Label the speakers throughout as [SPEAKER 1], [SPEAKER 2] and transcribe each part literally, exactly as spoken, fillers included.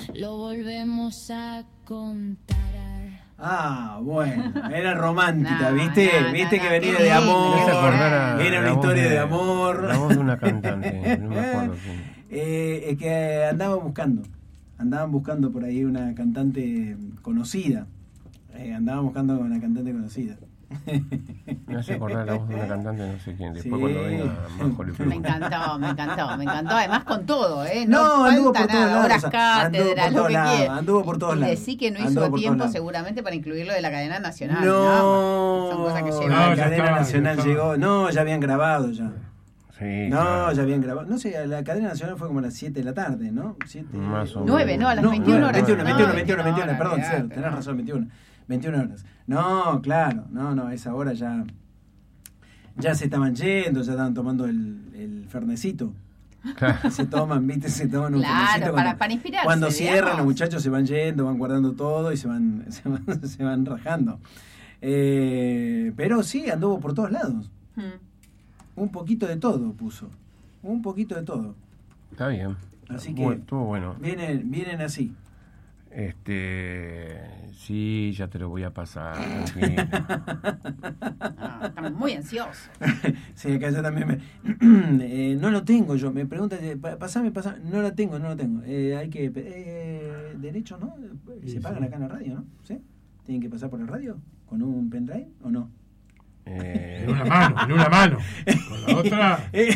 [SPEAKER 1] lo volvemos a contar.
[SPEAKER 2] Ah, bueno, era romántica,
[SPEAKER 3] No,
[SPEAKER 2] ¿viste?
[SPEAKER 3] no,
[SPEAKER 2] ¿Viste
[SPEAKER 3] no,
[SPEAKER 2] que
[SPEAKER 3] no,
[SPEAKER 2] venía
[SPEAKER 3] qué
[SPEAKER 2] de
[SPEAKER 3] lindo,
[SPEAKER 2] amor?
[SPEAKER 3] qué
[SPEAKER 4] acordar
[SPEAKER 2] Era una historia de, de amor.
[SPEAKER 4] La voz de una cantante, no me acuerdo quién.
[SPEAKER 2] Eh, es que andaban buscando, andaban buscando por ahí una cantante conocida. Eh, andaban buscando una cantante conocida.
[SPEAKER 4] Me hace acordar la voz de una cantante, no sé quién. Después
[SPEAKER 2] Sí.
[SPEAKER 4] cuando venga Majo le
[SPEAKER 3] Me
[SPEAKER 4] pregunto.
[SPEAKER 3] encantó, me encantó, me encantó. Además con todo, ¿eh?
[SPEAKER 2] No,
[SPEAKER 3] No,
[SPEAKER 2] anduvo
[SPEAKER 3] falta
[SPEAKER 2] por todos
[SPEAKER 3] nada,
[SPEAKER 2] lados,
[SPEAKER 3] horas
[SPEAKER 2] o sea, anduvo por
[SPEAKER 3] cátedras, lo
[SPEAKER 2] todos
[SPEAKER 3] que
[SPEAKER 2] lados,
[SPEAKER 3] quiera.
[SPEAKER 2] anduvo por todos
[SPEAKER 3] y
[SPEAKER 2] lados.
[SPEAKER 3] decí que no
[SPEAKER 2] Anduvo
[SPEAKER 3] hizo
[SPEAKER 2] por todos
[SPEAKER 3] tiempo
[SPEAKER 2] lados.
[SPEAKER 3] seguramente para incluirlo de la cadena nacional.
[SPEAKER 2] No,
[SPEAKER 3] Son cosas que
[SPEAKER 2] la
[SPEAKER 3] llevan.
[SPEAKER 5] No, ya
[SPEAKER 2] cadena
[SPEAKER 5] estaba,
[SPEAKER 2] nacional
[SPEAKER 5] ya estaba.
[SPEAKER 2] llegó. No, ya habían grabado ya.
[SPEAKER 4] Sí,
[SPEAKER 2] No,
[SPEAKER 4] claro.
[SPEAKER 2] ya habían grabado. No sé, la cadena nacional fue como a las siete de la tarde, ¿no? siete,
[SPEAKER 4] Más o menos.
[SPEAKER 3] Nueve, no, a las
[SPEAKER 2] no,
[SPEAKER 3] veintiuna
[SPEAKER 2] nueve,
[SPEAKER 3] horas.
[SPEAKER 2] veintiuno,
[SPEAKER 3] No,
[SPEAKER 2] veintiuno,
[SPEAKER 3] veintiuna
[SPEAKER 2] veintiuno,
[SPEAKER 3] horas,
[SPEAKER 2] perdón,
[SPEAKER 3] olvidate,
[SPEAKER 2] Cero, tenés
[SPEAKER 3] no.
[SPEAKER 2] razón, veintiuno. veintiuna horas. No, claro, no, no, a esa hora ya ya se estaban yendo, ya estaban tomando el, el fernecito.
[SPEAKER 4] Claro.
[SPEAKER 2] Se toman, ¿viste? Se toman un
[SPEAKER 3] Claro,
[SPEAKER 2] fernecito.
[SPEAKER 3] para-
[SPEAKER 2] cuando-
[SPEAKER 3] para inspirarse,
[SPEAKER 2] Cuando cierran,
[SPEAKER 3] digamos.
[SPEAKER 2] los muchachos se van yendo, van guardando todo y se van, se van, se van rajando. Eh, pero sí, anduvo por todos lados.
[SPEAKER 3] Hmm.
[SPEAKER 2] Un poquito de todo puso. Un poquito de todo.
[SPEAKER 4] Está bien.
[SPEAKER 2] Así que-
[SPEAKER 4] Bueno, estuvo bueno.
[SPEAKER 2] Vienen, vienen así.
[SPEAKER 4] Este, sí, ya te lo voy a pasar. tranquilo.
[SPEAKER 3] Ah, estamos muy ansiosos.
[SPEAKER 2] Sí, acá yo también me... eh, no lo tengo yo. Me preguntan, eh, pa- pasame, pasame. No lo tengo, no lo tengo. Eh, hay que... Eh, derechos, ¿no? Se
[SPEAKER 5] Sí,
[SPEAKER 2] pagan
[SPEAKER 5] sí.
[SPEAKER 2] acá en la radio, ¿no? ¿Sí? ¿Tienen que pasar por la radio? ¿Con un pendrive o no?
[SPEAKER 4] Eh,
[SPEAKER 5] En una mano, en una mano. Con la otra.
[SPEAKER 2] Eh,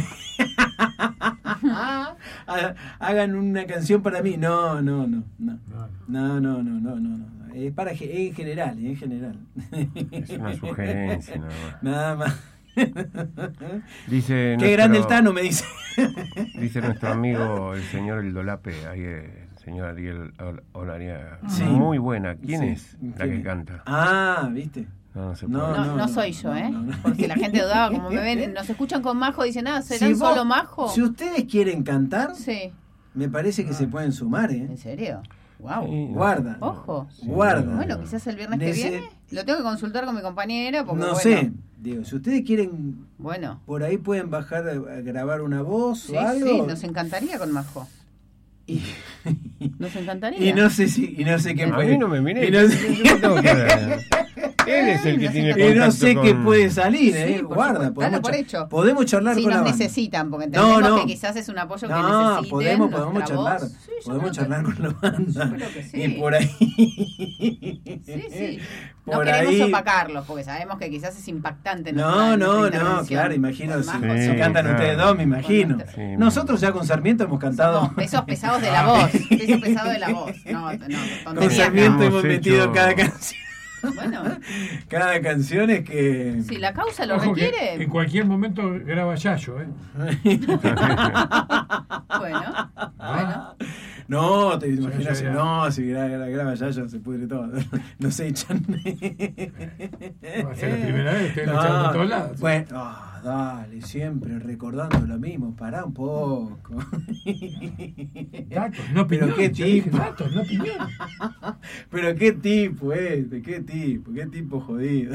[SPEAKER 2] ha- Hagan una canción para mí. No, no, no. No,
[SPEAKER 5] No,
[SPEAKER 2] no, no, no, no. no, no. Es para ge- en general, en general.
[SPEAKER 4] es una sugerencia nada más.
[SPEAKER 2] Nada más.
[SPEAKER 4] Dice
[SPEAKER 2] Qué
[SPEAKER 4] nuestro-
[SPEAKER 2] grande el Tano, me dice.
[SPEAKER 4] Dice nuestro amigo el señor El Dolape, ahí el señor Ariel Ol- Olariaga.
[SPEAKER 2] Sí.
[SPEAKER 4] Muy buena. ¿Quién
[SPEAKER 2] Sí.
[SPEAKER 4] es la
[SPEAKER 2] ¿Quién
[SPEAKER 4] que
[SPEAKER 2] es?
[SPEAKER 4] canta?
[SPEAKER 2] Ah, ¿viste?
[SPEAKER 4] No, no se
[SPEAKER 2] No,
[SPEAKER 4] puede.
[SPEAKER 3] No,
[SPEAKER 2] no,
[SPEAKER 3] no
[SPEAKER 2] no,
[SPEAKER 3] soy yo,
[SPEAKER 2] no,
[SPEAKER 3] ¿eh?
[SPEAKER 2] no, no.
[SPEAKER 3] Porque la gente dudaba, como me ven, nos escuchan con Majo, dicen, ah, ¿serán
[SPEAKER 2] Si vos-
[SPEAKER 3] solo Majo?
[SPEAKER 2] Si ustedes quieren cantar,
[SPEAKER 3] Sí.
[SPEAKER 2] me parece que se pueden sumar, ¿eh?
[SPEAKER 3] ¿En serio? Wow.
[SPEAKER 4] Sí, no.
[SPEAKER 2] Guarda.
[SPEAKER 3] Ojo.
[SPEAKER 4] Sí,
[SPEAKER 2] Guarda.
[SPEAKER 3] Bueno, quizás el viernes que
[SPEAKER 2] Nece-
[SPEAKER 3] viene. Lo tengo que consultar con mi compañera porque,
[SPEAKER 2] No
[SPEAKER 3] bueno,
[SPEAKER 2] sé. Digo, si ustedes quieren,
[SPEAKER 3] Bueno.
[SPEAKER 2] por ahí pueden bajar a, a grabar una voz
[SPEAKER 3] Sí,
[SPEAKER 2] o algo.
[SPEAKER 3] sí, nos encantaría con Majo.
[SPEAKER 2] y,
[SPEAKER 3] Nos encantaría.
[SPEAKER 2] y no sé si, y no sé qué
[SPEAKER 4] A
[SPEAKER 2] puede.
[SPEAKER 4] mí no me miré.
[SPEAKER 2] Y no sé,
[SPEAKER 4] Yo tengo que ver. Él es el que
[SPEAKER 3] No sé
[SPEAKER 4] tiene
[SPEAKER 3] qué-
[SPEAKER 2] y no
[SPEAKER 4] contacto
[SPEAKER 2] sé qué
[SPEAKER 4] con-
[SPEAKER 2] puede salir, ¿eh?
[SPEAKER 3] Sí, por
[SPEAKER 2] Guarda,
[SPEAKER 3] supuesto.
[SPEAKER 2] podemos,
[SPEAKER 3] Dalo por
[SPEAKER 2] cha-
[SPEAKER 3] hecho.
[SPEAKER 2] podemos charlar
[SPEAKER 3] Si
[SPEAKER 2] con la
[SPEAKER 3] nos
[SPEAKER 2] banda.
[SPEAKER 3] necesitan, porque
[SPEAKER 2] No,
[SPEAKER 3] entendemos
[SPEAKER 2] no.
[SPEAKER 3] que quizás es un apoyo que
[SPEAKER 2] No,
[SPEAKER 3] necesiten.
[SPEAKER 2] podemos,
[SPEAKER 3] nuestra
[SPEAKER 2] podemos charlar.
[SPEAKER 3] voz. Sí, yo
[SPEAKER 2] podemos
[SPEAKER 3] creo
[SPEAKER 2] charlar
[SPEAKER 3] que-
[SPEAKER 2] con la banda.
[SPEAKER 3] Yo creo que sí.
[SPEAKER 2] Y por ahí.
[SPEAKER 3] Sí, sí. No
[SPEAKER 2] Por
[SPEAKER 3] queremos
[SPEAKER 2] ahí-
[SPEAKER 3] opacarlos, porque sabemos que quizás es impactante.
[SPEAKER 2] No,
[SPEAKER 3] nuestra-
[SPEAKER 2] no,
[SPEAKER 3] nuestra
[SPEAKER 2] no,
[SPEAKER 3] intervención.
[SPEAKER 2] claro, imagino.
[SPEAKER 3] Con
[SPEAKER 2] Si,
[SPEAKER 3] Majo,
[SPEAKER 2] si
[SPEAKER 4] Sí,
[SPEAKER 2] cantan
[SPEAKER 4] claro.
[SPEAKER 2] ustedes dos, me imagino.
[SPEAKER 3] Con
[SPEAKER 4] Sí,
[SPEAKER 2] Nosotros ya con Sarmiento hemos cantado.
[SPEAKER 3] Somos pesos pesados de la voz. Peso pesado de la voz. No, no,
[SPEAKER 2] Con
[SPEAKER 3] tonterías
[SPEAKER 2] Sarmiento
[SPEAKER 3] no.
[SPEAKER 2] hemos
[SPEAKER 4] Hemos
[SPEAKER 2] metido
[SPEAKER 4] hecho-
[SPEAKER 2] cada canción.
[SPEAKER 3] Bueno,
[SPEAKER 2] Cada canción es que.
[SPEAKER 3] si la causa lo
[SPEAKER 5] Ojo que
[SPEAKER 3] requiere,
[SPEAKER 5] en cualquier momento graba Yayo, ¿eh?
[SPEAKER 3] bueno, bueno.
[SPEAKER 2] No, te imaginas,
[SPEAKER 5] ya, ya.
[SPEAKER 2] no, si graba, graba, graba ya, ya se pudre todo. Nos echan.
[SPEAKER 5] Va a ser la primera vez, ustedes lo echaron de todos lados.
[SPEAKER 2] Bueno, ah, dale, siempre recordando lo mismo, pará un poco.
[SPEAKER 5] Datos, no
[SPEAKER 2] Pero
[SPEAKER 5] opinión.
[SPEAKER 2] qué
[SPEAKER 5] yo dije
[SPEAKER 2] tipo.
[SPEAKER 5] datos, no opinión.
[SPEAKER 2] Pero qué tipo este, qué tipo, qué tipo jodido.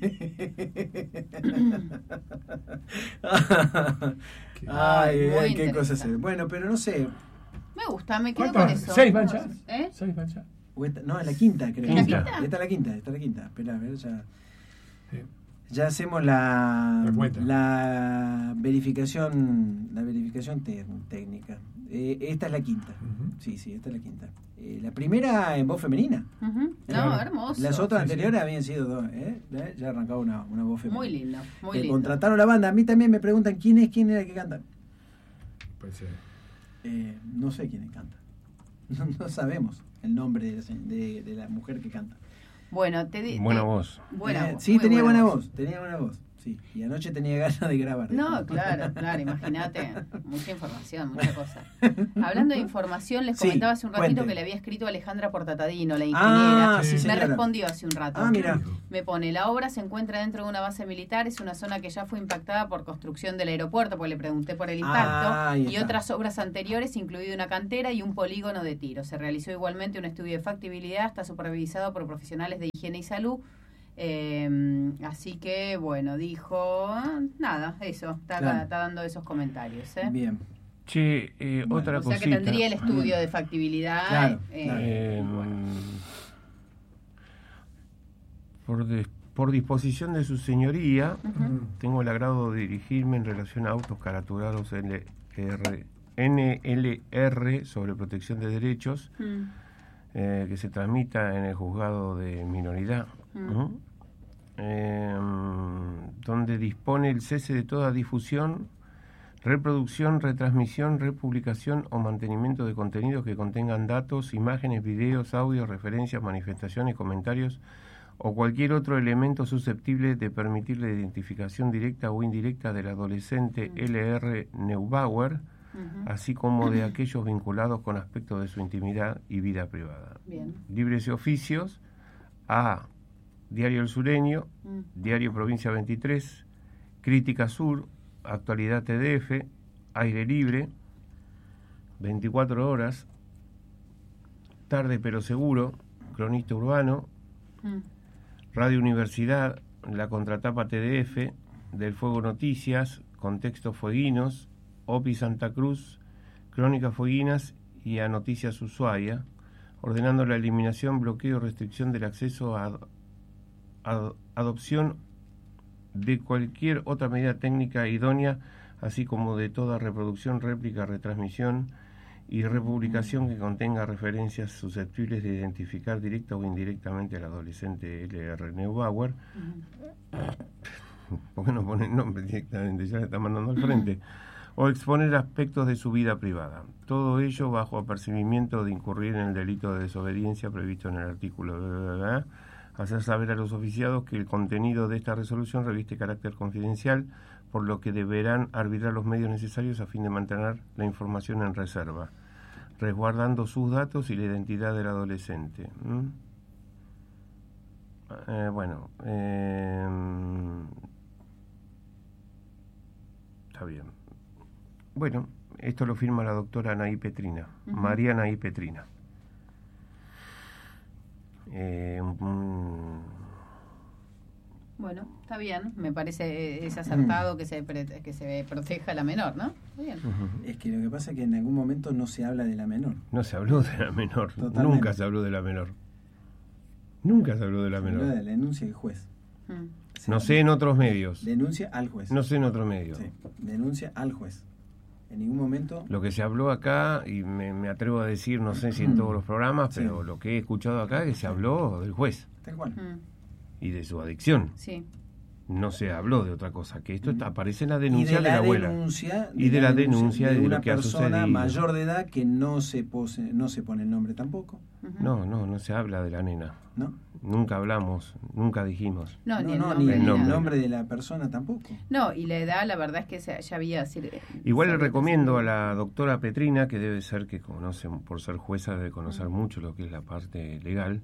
[SPEAKER 2] Ay, ay,
[SPEAKER 3] Muy
[SPEAKER 2] ay, qué cosas.
[SPEAKER 3] interesante.
[SPEAKER 2] Bueno, pero no sé.
[SPEAKER 3] Me gusta, me quedo
[SPEAKER 5] ¿Cuántos?
[SPEAKER 3] con eso.
[SPEAKER 5] ¿Seis van ya?
[SPEAKER 3] ¿Eh?
[SPEAKER 5] ¿Seis van ya?
[SPEAKER 2] o esta- no, es la quinta, creo.
[SPEAKER 3] ¿Es la
[SPEAKER 4] Quinta.
[SPEAKER 3] quinta?
[SPEAKER 2] Esta es la quinta, esta es la quinta. Espera, a ver, ya.
[SPEAKER 5] Sí.
[SPEAKER 2] Ya hacemos la,
[SPEAKER 5] La cuenta.
[SPEAKER 2] la verificación, la verificación te- técnica. Eh, esta es la quinta.
[SPEAKER 5] Ujú.
[SPEAKER 2] Sí, sí, esta es la quinta. Eh, la primera en voz femenina.
[SPEAKER 3] Ujú. No,
[SPEAKER 5] Claro.
[SPEAKER 3] hermoso.
[SPEAKER 2] Las otras
[SPEAKER 5] Sí, sí.
[SPEAKER 2] anteriores habían sido dos, ¿eh? ¿Eh? Ya arrancaba una, una voz femenina.
[SPEAKER 3] Muy lindo, muy
[SPEAKER 2] Eh,
[SPEAKER 3] lindo.
[SPEAKER 2] contrataron la banda. A mí también me preguntan quién es, quién era el que canta.
[SPEAKER 5] Pues, eh,
[SPEAKER 2] Eh, no sé quién canta. No, no sabemos el nombre de la, se- de, de la mujer que canta.
[SPEAKER 3] Bueno, te di.
[SPEAKER 4] Buena
[SPEAKER 3] te-
[SPEAKER 4] voz.
[SPEAKER 3] Buena
[SPEAKER 2] Eh,
[SPEAKER 3] voz,
[SPEAKER 2] sí,
[SPEAKER 3] muy
[SPEAKER 2] tenía buena voz. tenía buena voz. Sí, y anoche tenía ganas de grabar.
[SPEAKER 3] No, claro, claro, imagínate, mucha información, mucha cosa. Hablando de información, les
[SPEAKER 2] Sí,
[SPEAKER 3] comentaba hace un ratito
[SPEAKER 2] cuente.
[SPEAKER 3] que le había escrito a Alejandra Portatadino, la ingeniera.
[SPEAKER 2] Ah, sí,
[SPEAKER 3] Me
[SPEAKER 2] señora.
[SPEAKER 3] respondió hace un rato.
[SPEAKER 2] Ah, mira.
[SPEAKER 3] Me pone, la obra se encuentra dentro de una base militar, es una zona que ya fue impactada por construcción del aeropuerto, porque le pregunté por el impacto,
[SPEAKER 2] Ah, ahí
[SPEAKER 3] y
[SPEAKER 2] está.
[SPEAKER 3] otras obras anteriores, incluido una cantera y un polígono de tiro. Se realizó igualmente un estudio de factibilidad, está supervisado por profesionales de higiene y salud. Eh, así que, bueno, dijo, ah, nada, eso, está,
[SPEAKER 2] Claro.
[SPEAKER 3] está dando esos comentarios. ¿eh?
[SPEAKER 2] Bien.
[SPEAKER 4] Che, eh,
[SPEAKER 2] Bueno,
[SPEAKER 4] otra
[SPEAKER 3] O sea
[SPEAKER 4] cosita.
[SPEAKER 3] que tendría el estudio de factibilidad.
[SPEAKER 2] Claro,
[SPEAKER 3] eh,
[SPEAKER 2] claro.
[SPEAKER 4] Eh,
[SPEAKER 3] bueno.
[SPEAKER 4] por, de- por disposición de su señoría,
[SPEAKER 3] Ujú.
[SPEAKER 4] tengo el agrado de dirigirme en relación a autos caratulados N R N L R sobre protección de derechos
[SPEAKER 3] Mm.
[SPEAKER 4] eh, que se tramita en el juzgado de minoridad,
[SPEAKER 3] Mm.
[SPEAKER 4] ¿no? Eh, donde dispone el cese de toda difusión, reproducción, retransmisión, republicación o mantenimiento de contenidos que contengan datos, imágenes, videos, audios, referencias, manifestaciones, comentarios o cualquier otro elemento susceptible de permitir la identificación directa o indirecta del adolescente L R Neubauer,
[SPEAKER 3] Ujú.
[SPEAKER 4] así como de aquellos vinculados con aspectos de su intimidad y vida privada.
[SPEAKER 3] Bien.
[SPEAKER 4] Libres y oficios a Diario El Sureño,
[SPEAKER 3] Mm.
[SPEAKER 4] Diario Provincia veintitrés, Crítica Sur, Actualidad T D F, Aire Libre, veinticuatro horas, Tarde pero Seguro, Cronista Urbano,
[SPEAKER 3] Mm.
[SPEAKER 4] Radio Universidad, La Contratapa T D F, Del Fuego Noticias, Contextos Fueguinos, O P I Santa Cruz, Crónicas Fueguinas y a Noticias Ushuaia, ordenando la eliminación, bloqueo o restricción del acceso a ad- adopción de cualquier otra medida técnica idónea, así como de toda reproducción, réplica, retransmisión y republicación que contenga referencias susceptibles de identificar directa o indirectamente al adolescente L R Neubauer. ¿Por qué no pone el nombre directamente? Ya le está mandando al frente. O exponer aspectos de su vida privada. Todo ello bajo apercibimiento de incurrir en el delito de desobediencia previsto en el artículo bla, bla, bla, hacer saber a los oficiados que el contenido de esta resolución reviste carácter confidencial, por lo que deberán arbitrar los medios necesarios a fin de mantener la información en reserva, resguardando sus datos y la identidad del adolescente. ¿Mm? Eh, bueno, eh, está bien. Bueno, esto lo firma la doctora Anaí Petrina,
[SPEAKER 3] Ujú.
[SPEAKER 4] María Anaí Petrina. Eh, mm,
[SPEAKER 3] Bueno, está bien. Me parece eh, es acertado que se pre- que se proteja a la menor, ¿no? Está bien.
[SPEAKER 4] ujú.
[SPEAKER 2] Es que lo que pasa es que en algún momento no se habla de la menor.
[SPEAKER 4] No se habló de la menor,
[SPEAKER 2] Totalmente.
[SPEAKER 4] nunca se habló de la menor. Nunca se habló de la
[SPEAKER 2] Se habla de
[SPEAKER 4] menor.
[SPEAKER 2] la denuncia del juez.
[SPEAKER 3] Mm.
[SPEAKER 2] Se
[SPEAKER 4] No
[SPEAKER 2] habla-
[SPEAKER 4] sé en otros medios,
[SPEAKER 2] Denuncia al juez.
[SPEAKER 4] no sé en otros medios.
[SPEAKER 2] Sí, denuncia al juez. En ningún momento.
[SPEAKER 4] Lo que se habló acá, y me, me atrevo a decir, no sé si en todos los programas,
[SPEAKER 2] Sí.
[SPEAKER 4] pero lo que he escuchado acá es que se habló del juez
[SPEAKER 2] Tal cual.
[SPEAKER 3] Mm.
[SPEAKER 4] y de su adicción.
[SPEAKER 3] Sí.
[SPEAKER 4] No se habló de otra cosa, que esto está- aparece en la
[SPEAKER 2] Y
[SPEAKER 4] denuncia
[SPEAKER 2] de
[SPEAKER 4] de,
[SPEAKER 2] la
[SPEAKER 4] la abuela.
[SPEAKER 2] denuncia
[SPEAKER 4] Y de la denuncia
[SPEAKER 2] de,
[SPEAKER 4] de lo
[SPEAKER 2] una
[SPEAKER 4] que ha
[SPEAKER 2] persona
[SPEAKER 4] sucedido.
[SPEAKER 2] mayor de edad que no se pose, no se pone el nombre tampoco,
[SPEAKER 3] Ujú.
[SPEAKER 4] No, no, no se habla de la nena.
[SPEAKER 2] ¿no?
[SPEAKER 4] Nunca hablamos, nunca dijimos.
[SPEAKER 3] No,
[SPEAKER 2] no,
[SPEAKER 3] ni el
[SPEAKER 2] no,
[SPEAKER 3] nombre.
[SPEAKER 2] ni
[SPEAKER 4] el
[SPEAKER 2] el
[SPEAKER 4] nombre.
[SPEAKER 2] nombre de la persona tampoco.
[SPEAKER 3] No, y la edad, la verdad es que se- ya había... sir-
[SPEAKER 4] Igual le
[SPEAKER 3] sabía-
[SPEAKER 4] recomiendo a la doctora Petrina, que debe ser que conoce, por ser jueza, debe conocer mucho lo que es la parte legal,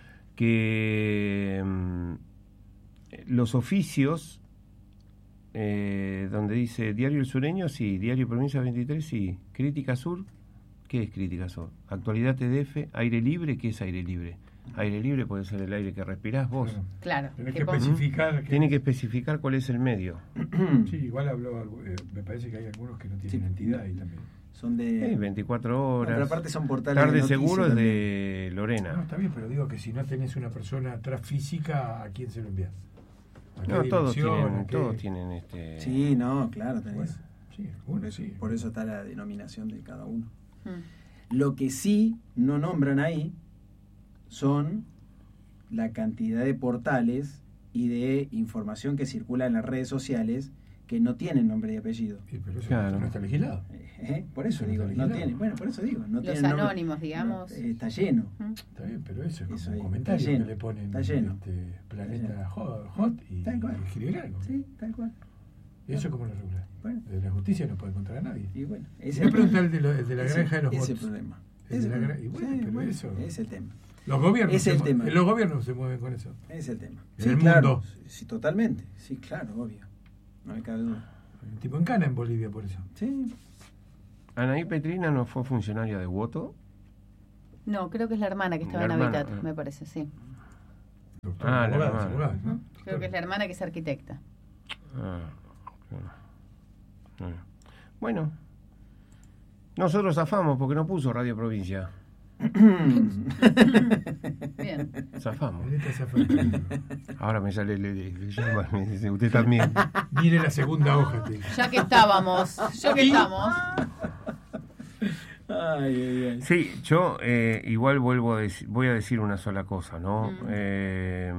[SPEAKER 4] que mm, los oficios, eh, donde dice Diario El Sureño, sí, Diario Provincia veintitrés, sí, Crítica Sur, ¿qué es Crítica Sur? Actualidad T D F, Aire Libre, ¿qué es Aire Libre? Aire libre puede ser el aire que respirás vos.
[SPEAKER 5] Claro.
[SPEAKER 3] Claro.
[SPEAKER 5] Tenés
[SPEAKER 3] que
[SPEAKER 5] que
[SPEAKER 3] pon-
[SPEAKER 5] especificar. que-
[SPEAKER 4] Tiene que especificar cuál es el medio.
[SPEAKER 5] Sí, igual habló, algo, eh, me parece que hay algunos que no tienen
[SPEAKER 2] Sí.
[SPEAKER 5] entidad ahí también.
[SPEAKER 2] Son de.
[SPEAKER 4] Eh, veinticuatro
[SPEAKER 2] No,
[SPEAKER 4] horas.
[SPEAKER 2] pero aparte son portales
[SPEAKER 4] Tarde
[SPEAKER 2] de noticias
[SPEAKER 4] Seguro es
[SPEAKER 2] también.
[SPEAKER 4] de
[SPEAKER 5] No,
[SPEAKER 4] Lorena.
[SPEAKER 5] está bien, pero digo que si no tenés una persona atrás física, ¿a quién se lo envías? ¿A qué
[SPEAKER 4] No, todos
[SPEAKER 5] dirección?
[SPEAKER 4] tienen,
[SPEAKER 5] ¿A qué?
[SPEAKER 4] todos tienen este.
[SPEAKER 2] Sí, no, claro,
[SPEAKER 5] Bueno,
[SPEAKER 2] tenés.
[SPEAKER 5] sí,
[SPEAKER 2] Por
[SPEAKER 5] algunos
[SPEAKER 2] eso,
[SPEAKER 5] sí.
[SPEAKER 2] por eso está la denominación de cada uno.
[SPEAKER 3] Mm.
[SPEAKER 2] Lo que sí no nombran ahí son la cantidad de portales y de información que circula en las redes sociales que no tienen nombre y apellido.
[SPEAKER 5] Sí, pero eso
[SPEAKER 4] Claro.
[SPEAKER 5] no está legislado.
[SPEAKER 2] ¿Eh? Por eso
[SPEAKER 5] Eso
[SPEAKER 2] digo,
[SPEAKER 5] está
[SPEAKER 2] no
[SPEAKER 5] vigilado.
[SPEAKER 2] tiene, bueno, por eso digo, no
[SPEAKER 3] Los
[SPEAKER 2] tienen nombre-
[SPEAKER 3] anónimos, digamos.
[SPEAKER 2] no, eh, está lleno.
[SPEAKER 3] Mm.
[SPEAKER 5] Está bien, pero eso es
[SPEAKER 2] Eso
[SPEAKER 5] como
[SPEAKER 2] ahí,
[SPEAKER 5] un comentario
[SPEAKER 2] está lleno,
[SPEAKER 5] que le ponen
[SPEAKER 2] está lleno.
[SPEAKER 5] este, planeta
[SPEAKER 2] Está lleno.
[SPEAKER 5] hot, hot y,
[SPEAKER 2] Tal cual.
[SPEAKER 5] y escribir algo.
[SPEAKER 2] Sí, tal cual.
[SPEAKER 5] ¿Y eso cómo lo regula?
[SPEAKER 2] Bueno,
[SPEAKER 5] De la justicia no puede encontrar a nadie.
[SPEAKER 2] y bueno,
[SPEAKER 5] Y
[SPEAKER 2] ese
[SPEAKER 5] me pregunta el de, lo- el de la
[SPEAKER 2] ese-
[SPEAKER 5] granja de los
[SPEAKER 2] ese
[SPEAKER 5] bots.
[SPEAKER 2] problema.
[SPEAKER 5] El
[SPEAKER 2] Ese
[SPEAKER 5] de la
[SPEAKER 2] problema.
[SPEAKER 5] gra- y bueno,
[SPEAKER 2] Sí,
[SPEAKER 5] pero
[SPEAKER 2] bueno,
[SPEAKER 5] eso-
[SPEAKER 2] es el tema.
[SPEAKER 5] Los gobiernos,
[SPEAKER 2] Es
[SPEAKER 5] se
[SPEAKER 2] el
[SPEAKER 5] mue-
[SPEAKER 2] tema.
[SPEAKER 5] los gobiernos se mueven con eso.
[SPEAKER 2] Es el tema.
[SPEAKER 5] En
[SPEAKER 2] Sí,
[SPEAKER 5] el
[SPEAKER 2] claro.
[SPEAKER 5] mundo.
[SPEAKER 2] Sí, totalmente. Sí, claro, obvio. No me cabe duda.
[SPEAKER 5] Un tipo en cana en Bolivia por eso.
[SPEAKER 2] Sí.
[SPEAKER 4] Anaí Petrina no fue funcionaria de Voto.
[SPEAKER 3] No, creo que es la hermana que estaba
[SPEAKER 4] La
[SPEAKER 3] en
[SPEAKER 4] hermana,
[SPEAKER 3] Habitat,
[SPEAKER 4] ah.
[SPEAKER 3] me parece, sí.
[SPEAKER 5] Doctor,
[SPEAKER 4] Ah, la
[SPEAKER 5] abogado,
[SPEAKER 4] hermana.
[SPEAKER 5] abogado, ¿no?
[SPEAKER 3] Ujú. Creo que es la hermana que es arquitecta.
[SPEAKER 4] Ah, claro. Ah. Bueno, Nosotros zafamos porque no puso Radio Provincia.
[SPEAKER 3] Bien.
[SPEAKER 4] Zafamos.
[SPEAKER 5] En esta zafa el peligro.
[SPEAKER 4] Ahora me sale, le, le- le llama, me dice, usted también.
[SPEAKER 5] Mire la segunda hoja. Te...
[SPEAKER 3] Ya que estábamos, ya que estamos.
[SPEAKER 2] Ay, ay, ay.
[SPEAKER 4] Sí, yo eh, igual vuelvo a decir, voy a decir una sola cosa, ¿no?
[SPEAKER 3] Mm.
[SPEAKER 4] Eh,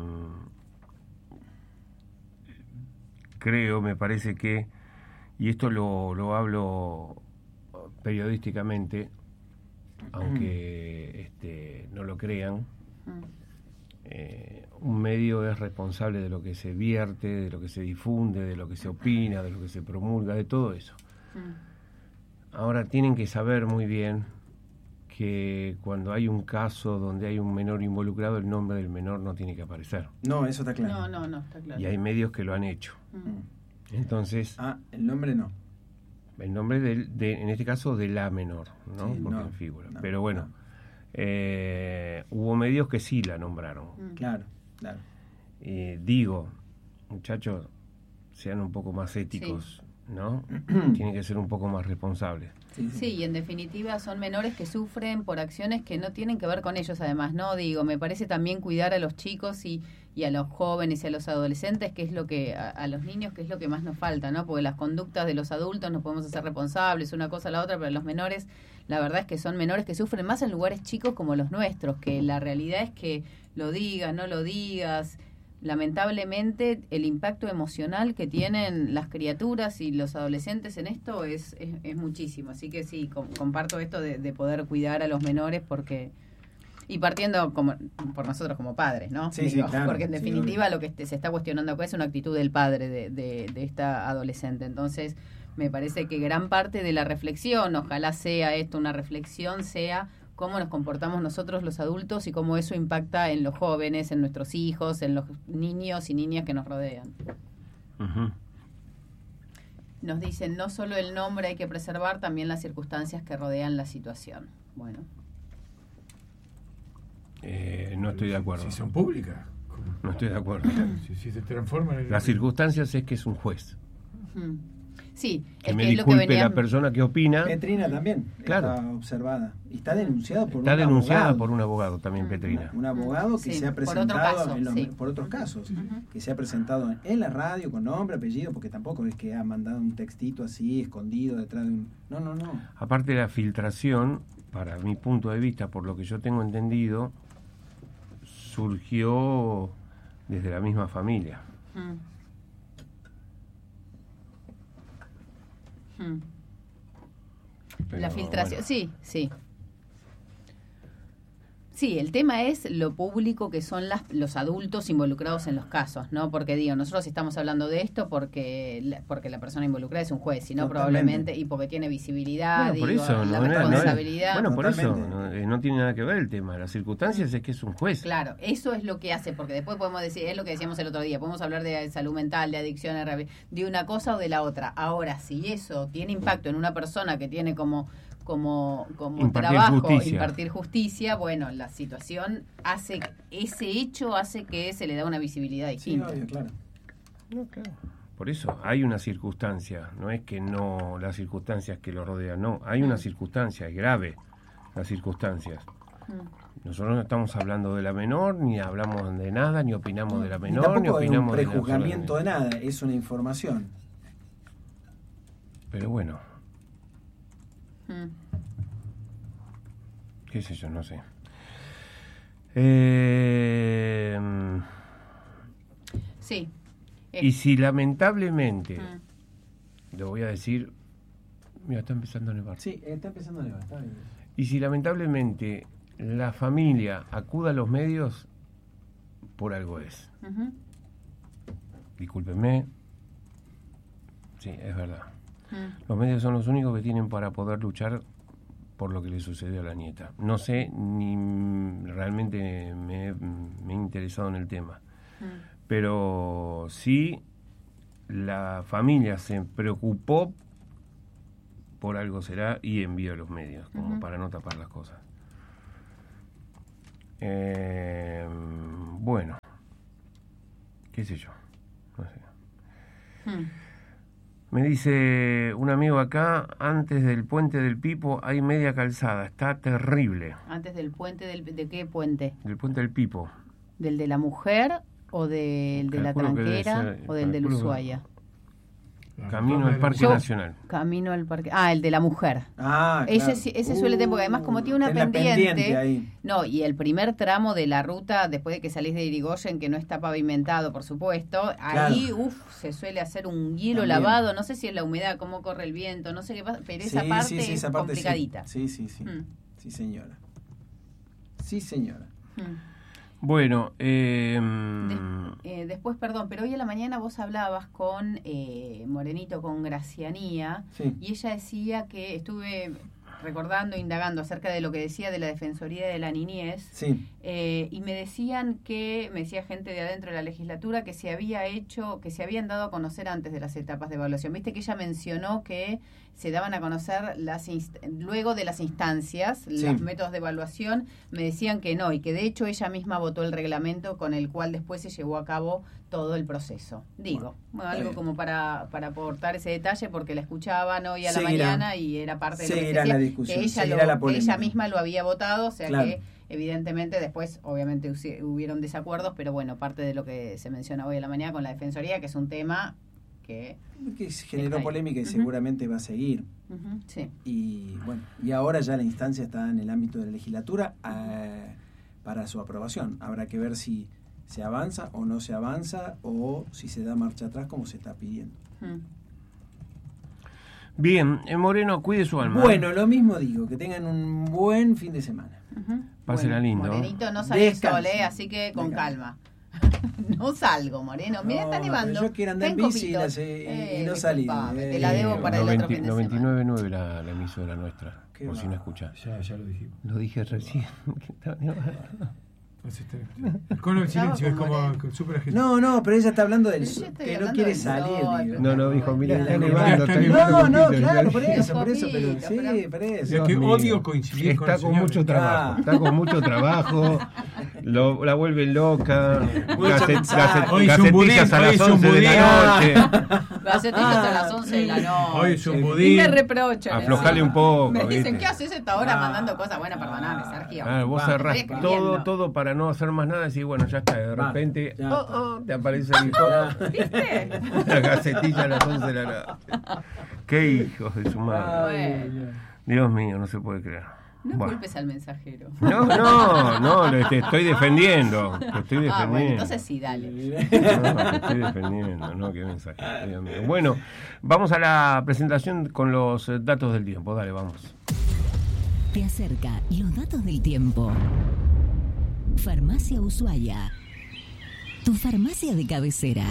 [SPEAKER 4] creo, me parece que, y esto lo, lo hablo periodísticamente, aunque este, no lo crean,
[SPEAKER 3] Mm.
[SPEAKER 4] eh, un medio es responsable de lo que se vierte, de lo que se difunde, de lo que se opina, de lo que se promulga, de todo eso.
[SPEAKER 3] Mm.
[SPEAKER 4] Ahora tienen que saber muy bien que cuando hay un caso donde hay un menor involucrado, el nombre del menor no tiene que aparecer.
[SPEAKER 2] No, eso está claro.
[SPEAKER 3] No, no, no, está claro.
[SPEAKER 4] Y hay medios que lo han hecho.
[SPEAKER 3] Mm.
[SPEAKER 4] Entonces,
[SPEAKER 2] Ah, el nombre no.
[SPEAKER 4] el nombre del, de, en este caso de la menor, ¿no?
[SPEAKER 2] Sí,
[SPEAKER 4] Porque
[SPEAKER 2] no,
[SPEAKER 4] en figura.
[SPEAKER 2] no,
[SPEAKER 4] Pero bueno,
[SPEAKER 2] no.
[SPEAKER 4] eh, hubo medios que sí la nombraron.
[SPEAKER 3] Mm.
[SPEAKER 2] Claro, claro.
[SPEAKER 4] Eh, digo, muchachos, sean un poco más éticos, ¿no? Tienen que ser un poco más responsables.
[SPEAKER 2] Sí, sí.
[SPEAKER 3] Sí, y en definitiva son menores que sufren por acciones que no tienen que ver con ellos, además, ¿no? Digo, me parece también cuidar a los chicos y, y a los jóvenes y a los adolescentes, que es lo que, a, a los niños, que es lo que más nos falta, ¿no? Porque las conductas de los adultos nos podemos hacer responsables, una cosa a la otra, pero los menores, la verdad es que son menores que sufren más en lugares chicos como los nuestros, que la realidad es que lo digas, no lo digas, lamentablemente el impacto emocional que tienen las criaturas y los adolescentes en esto es, es, es muchísimo. Así que sí, com- comparto esto de, de poder cuidar a los menores porque... Y partiendo como, por nosotros como padres, ¿no?
[SPEAKER 2] Sí, sí, claro,
[SPEAKER 3] Porque en
[SPEAKER 2] sí,
[SPEAKER 3] definitiva
[SPEAKER 2] obvio.
[SPEAKER 3] lo que este- se está cuestionando acá es una actitud del padre de, de, de esta adolescente. Entonces, me parece que gran parte de la reflexión, ojalá sea esto una reflexión, sea cómo nos comportamos nosotros los adultos y cómo eso impacta en los jóvenes, en nuestros hijos, en los niños y niñas que nos rodean.
[SPEAKER 4] Ujú.
[SPEAKER 3] Nos dicen, no solo el nombre hay que preservar, también las circunstancias que rodean la situación. Bueno,
[SPEAKER 4] Eh, no estoy de acuerdo.
[SPEAKER 5] Si son públicas. ¿cómo?
[SPEAKER 4] No estoy de acuerdo.
[SPEAKER 5] Si, si se transforman en...
[SPEAKER 4] Las circunstancias es que es un juez.
[SPEAKER 3] mm. sí,
[SPEAKER 4] Que
[SPEAKER 3] es
[SPEAKER 4] me
[SPEAKER 3] que es lo que
[SPEAKER 4] disculpe
[SPEAKER 3] venía...
[SPEAKER 4] la persona que opina.
[SPEAKER 2] Petrina también
[SPEAKER 4] Claro.
[SPEAKER 2] está observada. Y está denunciada por
[SPEAKER 4] Está
[SPEAKER 2] un
[SPEAKER 4] denunciada
[SPEAKER 2] abogado.
[SPEAKER 4] por un abogado también,
[SPEAKER 3] Mm.
[SPEAKER 4] Petrina.
[SPEAKER 2] Un abogado que
[SPEAKER 3] Sí,
[SPEAKER 2] se ha
[SPEAKER 3] por otro
[SPEAKER 2] presentado
[SPEAKER 3] caso,
[SPEAKER 2] en los-
[SPEAKER 3] sí.
[SPEAKER 2] por otros casos,
[SPEAKER 3] Ujú.
[SPEAKER 2] que se ha presentado en la radio con nombre, apellido, porque tampoco es que ha mandado un textito así escondido detrás de un... No, no, no.
[SPEAKER 4] Aparte de la filtración, para mi punto de vista, por lo que yo tengo entendido, surgió desde la misma familia.
[SPEAKER 3] Mm. Mm.
[SPEAKER 4] Pero,
[SPEAKER 3] La filtración,
[SPEAKER 4] bueno.
[SPEAKER 3] sí, sí. Sí, el tema es lo público que son las, los adultos involucrados en los casos, ¿no? Porque digo, nosotros estamos hablando de esto porque la, porque la persona involucrada es un juez, sino
[SPEAKER 2] Totalmente.
[SPEAKER 3] probablemente, y porque tiene visibilidad,
[SPEAKER 4] Bueno, por
[SPEAKER 3] digo,
[SPEAKER 4] eso,
[SPEAKER 3] la
[SPEAKER 4] no, no, no,
[SPEAKER 3] responsabilidad.
[SPEAKER 4] bueno, por eso
[SPEAKER 2] Totalmente.
[SPEAKER 4] no, eh, no tiene nada que ver el tema. Las circunstancias es que es un juez.
[SPEAKER 3] Claro, eso es lo que hace, porque después podemos decir, es lo que decíamos el otro día, podemos hablar de salud mental, de adicciones, de una cosa o de la otra. Ahora, si eso tiene impacto en una persona que tiene como como, como
[SPEAKER 4] Impartir
[SPEAKER 3] trabajo,
[SPEAKER 4] justicia.
[SPEAKER 3] impartir justicia, bueno, la situación hace, ese hecho hace que se le da una visibilidad
[SPEAKER 2] Sí,
[SPEAKER 3] distinta.
[SPEAKER 2] obvio, claro.
[SPEAKER 4] No, claro. Por eso hay una circunstancia, no es que no las circunstancias que lo rodean, no, hay una circunstancia, es grave las circunstancias.
[SPEAKER 3] Mm.
[SPEAKER 4] Nosotros no estamos hablando de la menor, ni hablamos de nada, ni opinamos de la
[SPEAKER 2] Ni
[SPEAKER 4] menor, ni,
[SPEAKER 2] tampoco es un
[SPEAKER 4] opinamos de la
[SPEAKER 2] prejuzgamiento de nada, es una información.
[SPEAKER 4] Pero bueno,
[SPEAKER 3] Mm.
[SPEAKER 4] qué sé yo, no sé. Eh,
[SPEAKER 3] Sí.
[SPEAKER 4] y si lamentablemente,
[SPEAKER 3] Mm.
[SPEAKER 4] lo voy a decir, mira, está empezando a nevar.
[SPEAKER 2] Sí, está empezando a nevar, está bien.
[SPEAKER 4] Y si lamentablemente la familia acuda a los medios, por algo es.
[SPEAKER 3] Ujú.
[SPEAKER 4] Discúlpenme. Sí, es verdad.
[SPEAKER 3] Mm.
[SPEAKER 4] Los medios son los únicos que tienen para poder luchar por lo que le sucedió a la nieta. No sé, ni mm, realmente me, me he interesado en el tema.
[SPEAKER 3] Mm.
[SPEAKER 4] Pero sí, la familia se preocupó, por algo será, y envió a los medios, como
[SPEAKER 3] Ujú.
[SPEAKER 4] para no tapar las cosas. Eh, bueno, qué sé yo, no sé.
[SPEAKER 3] Mm.
[SPEAKER 4] Me dice un amigo acá, antes del puente del Pipo hay media calzada, está terrible.
[SPEAKER 3] Antes del puente, del, ¿de qué puente?
[SPEAKER 4] Del puente del Pipo.
[SPEAKER 3] ¿Del de la mujer o del de la
[SPEAKER 4] Calculo que debe
[SPEAKER 3] tranquera
[SPEAKER 4] ser-
[SPEAKER 3] o del del
[SPEAKER 4] calculo que-
[SPEAKER 3] Ushuaia?
[SPEAKER 4] Camino al Parque
[SPEAKER 3] Yo-
[SPEAKER 4] Nacional.
[SPEAKER 3] Camino al parque. Ah, el de la mujer.
[SPEAKER 2] Ah,
[SPEAKER 3] Ese,
[SPEAKER 2] claro.
[SPEAKER 3] sí- ese suele tener, porque además como tiene una
[SPEAKER 2] Tenés la
[SPEAKER 3] pendiente,
[SPEAKER 2] pendiente ahí.
[SPEAKER 3] no, y el primer tramo de la ruta, después de que salís de Irigoyen, que no está pavimentado, por supuesto, ahí,
[SPEAKER 2] Claro.
[SPEAKER 3] uff, se suele hacer un hielo
[SPEAKER 2] También.
[SPEAKER 3] lavado, no sé si es la humedad, cómo corre el viento, no sé qué pasa, pero esa
[SPEAKER 2] Sí,
[SPEAKER 3] parte
[SPEAKER 2] sí, sí,
[SPEAKER 3] es
[SPEAKER 2] esa parte sí.
[SPEAKER 3] complicadita.
[SPEAKER 2] Sí, sí, sí.
[SPEAKER 3] Mm.
[SPEAKER 2] Sí, señora. Sí, señora.
[SPEAKER 3] Mm.
[SPEAKER 4] Bueno, eh,
[SPEAKER 3] Eh, después, perdón, pero hoy a la mañana vos hablabas con eh, Morenito, con Gracianía,
[SPEAKER 2] Sí.
[SPEAKER 3] y ella decía que estuve recordando, indagando acerca de lo que decía de la Defensoría de la Niñez,
[SPEAKER 2] Sí.
[SPEAKER 3] eh, y me decían que, me decía gente de adentro de la legislatura, que se había hecho, que se habían dado a conocer antes de las etapas de evaluación. Viste que ella mencionó que se daban a conocer las inst- luego de las instancias,
[SPEAKER 2] Sí.
[SPEAKER 3] los métodos de evaluación, me decían que no, y que de hecho ella misma votó el reglamento con el cual después se llevó a cabo todo el proceso. Digo, bueno, algo
[SPEAKER 2] bien.
[SPEAKER 3] como para, para aportar ese detalle, porque la escuchaban hoy a la
[SPEAKER 2] Seguirá.
[SPEAKER 3] mañana y era parte de lo que se
[SPEAKER 2] Seguirá
[SPEAKER 3] decía,
[SPEAKER 2] la discusión,
[SPEAKER 3] que ella,
[SPEAKER 2] seguirá
[SPEAKER 3] lo-
[SPEAKER 2] la
[SPEAKER 3] que
[SPEAKER 2] polémica.
[SPEAKER 3] ella misma lo había votado, o sea
[SPEAKER 2] Claro.
[SPEAKER 3] que evidentemente después obviamente husi- hubieron desacuerdos, pero bueno, parte de lo que se menciona hoy a la mañana con la Defensoría, que es un tema que...
[SPEAKER 2] Que generó
[SPEAKER 3] Está ahí.
[SPEAKER 2] polémica y
[SPEAKER 3] Ujú.
[SPEAKER 2] seguramente va a seguir.
[SPEAKER 3] Ujú, sí.
[SPEAKER 2] Y bueno, y ahora ya la instancia está en el ámbito de la legislatura eh, para su aprobación. Habrá que ver si se avanza o no se avanza o si se da marcha atrás como se está pidiendo.
[SPEAKER 3] Mm.
[SPEAKER 4] bien, eh, Moreno, cuide su alma.
[SPEAKER 2] Bueno, lo mismo digo, que tengan un buen fin de semana.
[SPEAKER 3] Ujú.
[SPEAKER 4] Pásela
[SPEAKER 3] Bueno,
[SPEAKER 4] lindo.
[SPEAKER 3] Morenito, no salís
[SPEAKER 2] Descansa.
[SPEAKER 3] sol, ¿eh? Así que con
[SPEAKER 2] Descansa.
[SPEAKER 3] calma. No salgo, Moreno. Mira, está
[SPEAKER 2] No,
[SPEAKER 3] nevando.
[SPEAKER 2] pero yo quiero andar en
[SPEAKER 3] Está
[SPEAKER 2] bici y
[SPEAKER 3] copito.
[SPEAKER 2] la sé- y-
[SPEAKER 3] Eh,
[SPEAKER 2] y no salí.
[SPEAKER 3] disculpame,
[SPEAKER 2] Eh,
[SPEAKER 3] te la debo para el otro fin de semana.
[SPEAKER 4] noventa y nueve punto nueve la, la emisora nuestra,
[SPEAKER 2] Qué
[SPEAKER 4] por si
[SPEAKER 2] va.
[SPEAKER 4] no escuchás.
[SPEAKER 5] Ya, ya lo dijimos.
[SPEAKER 4] Lo dije recién. que estaba nevando.
[SPEAKER 5] No se está escuchando. Con el silencio, es como
[SPEAKER 3] Estaba
[SPEAKER 5] súper agitado.
[SPEAKER 2] No, no, pero ella está hablando del
[SPEAKER 3] Pero yo
[SPEAKER 2] sol,
[SPEAKER 3] estoy
[SPEAKER 2] que no
[SPEAKER 3] hablando
[SPEAKER 2] quiere
[SPEAKER 3] del
[SPEAKER 2] salir.
[SPEAKER 3] sol,
[SPEAKER 2] digo.
[SPEAKER 4] No, no, dijo, mirá,
[SPEAKER 2] Y
[SPEAKER 4] está
[SPEAKER 2] la-
[SPEAKER 4] nevando, está
[SPEAKER 5] No,
[SPEAKER 4] nevando.
[SPEAKER 2] No, no,
[SPEAKER 4] poquito,
[SPEAKER 2] claro,
[SPEAKER 4] ya.
[SPEAKER 2] por eso, por eso, pero
[SPEAKER 3] Poquito,
[SPEAKER 2] sí,
[SPEAKER 3] pero-
[SPEAKER 2] por eso.
[SPEAKER 5] Es
[SPEAKER 4] Dios
[SPEAKER 5] que
[SPEAKER 4] mío.
[SPEAKER 5] odio coincidir con
[SPEAKER 4] Está
[SPEAKER 5] el
[SPEAKER 4] con
[SPEAKER 5] señor.
[SPEAKER 4] mucho trabajo,
[SPEAKER 2] Ah.
[SPEAKER 4] está con mucho trabajo, lo, la vuelven loca,
[SPEAKER 2] Mucho
[SPEAKER 4] gacet-
[SPEAKER 2] mensaje.
[SPEAKER 4] gacet-
[SPEAKER 5] Hoy es un budín,
[SPEAKER 4] gacetillas a
[SPEAKER 5] hoy
[SPEAKER 4] las
[SPEAKER 5] es un
[SPEAKER 4] once de la
[SPEAKER 5] budín.
[SPEAKER 4] noche,
[SPEAKER 3] Gacetillas hasta las once de la noche.
[SPEAKER 5] Hoy es un
[SPEAKER 3] Y
[SPEAKER 5] budín.
[SPEAKER 3] me reprochan.
[SPEAKER 4] aflojale
[SPEAKER 3] encima.
[SPEAKER 4] un poco.
[SPEAKER 3] Me dicen,
[SPEAKER 4] ¿viste?
[SPEAKER 3] ¿qué haces a esta hora
[SPEAKER 2] Ah.
[SPEAKER 3] mandando cosas? Bueno, perdoname, Sergio.
[SPEAKER 4] Ah, vos
[SPEAKER 2] Va,
[SPEAKER 4] cerrás
[SPEAKER 3] estoy
[SPEAKER 4] todo,
[SPEAKER 3] escribiendo.
[SPEAKER 4] todo para no hacer más nada y decís, bueno, ya está, de
[SPEAKER 2] Va,
[SPEAKER 4] repente
[SPEAKER 2] ya
[SPEAKER 4] oh,
[SPEAKER 2] está.
[SPEAKER 4] oh, te aparece el hijo,
[SPEAKER 3] ¿Viste?
[SPEAKER 4] la gacetilla a las once de la noche. Qué hijos de su madre.
[SPEAKER 3] Bueno,
[SPEAKER 4] Dios mío, no se puede creer.
[SPEAKER 3] no
[SPEAKER 4] Bueno.
[SPEAKER 3] culpes al mensajero.
[SPEAKER 4] No, no, no, lo- te estoy defendiendo, te estoy defendiendo.
[SPEAKER 3] Ah, bueno, entonces sí, dale.
[SPEAKER 4] No, te estoy defendiendo, no, qué mensaje. Dios mío. Bueno, vamos a la presentación con los eh, datos del tiempo. Dale, vamos.
[SPEAKER 6] Te acerca los datos del tiempo. Farmacia Ushuaia. Tu farmacia de cabecera.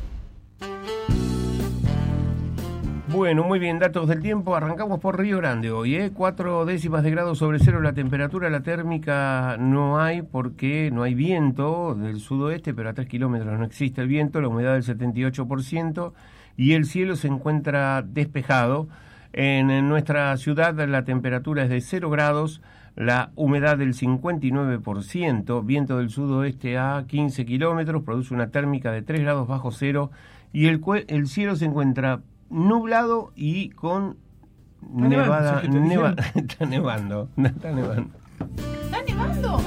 [SPEAKER 4] Bueno, muy bien, datos del tiempo. Arrancamos por Río Grande hoy, ¿eh? Cuatro décimas de grado sobre cero la temperatura. La térmica no hay porque no hay viento del sudoeste, pero a tres kilómetros no existe el viento. La humedad del setenta y ocho por ciento y el cielo se encuentra despejado. En, en nuestra ciudad la temperatura es de cero grados, la humedad del cincuenta y nueve por ciento, viento del sudoeste a quince kilómetros, produce una térmica de tres grados bajo cero y el, cue- el cielo se encuentra nublado y con
[SPEAKER 5] nevando,
[SPEAKER 4] nevada,
[SPEAKER 5] ¿sí que te
[SPEAKER 4] neva-
[SPEAKER 5] dijeron?
[SPEAKER 4] está nevando, está nevando.
[SPEAKER 3] ¿Está nevando?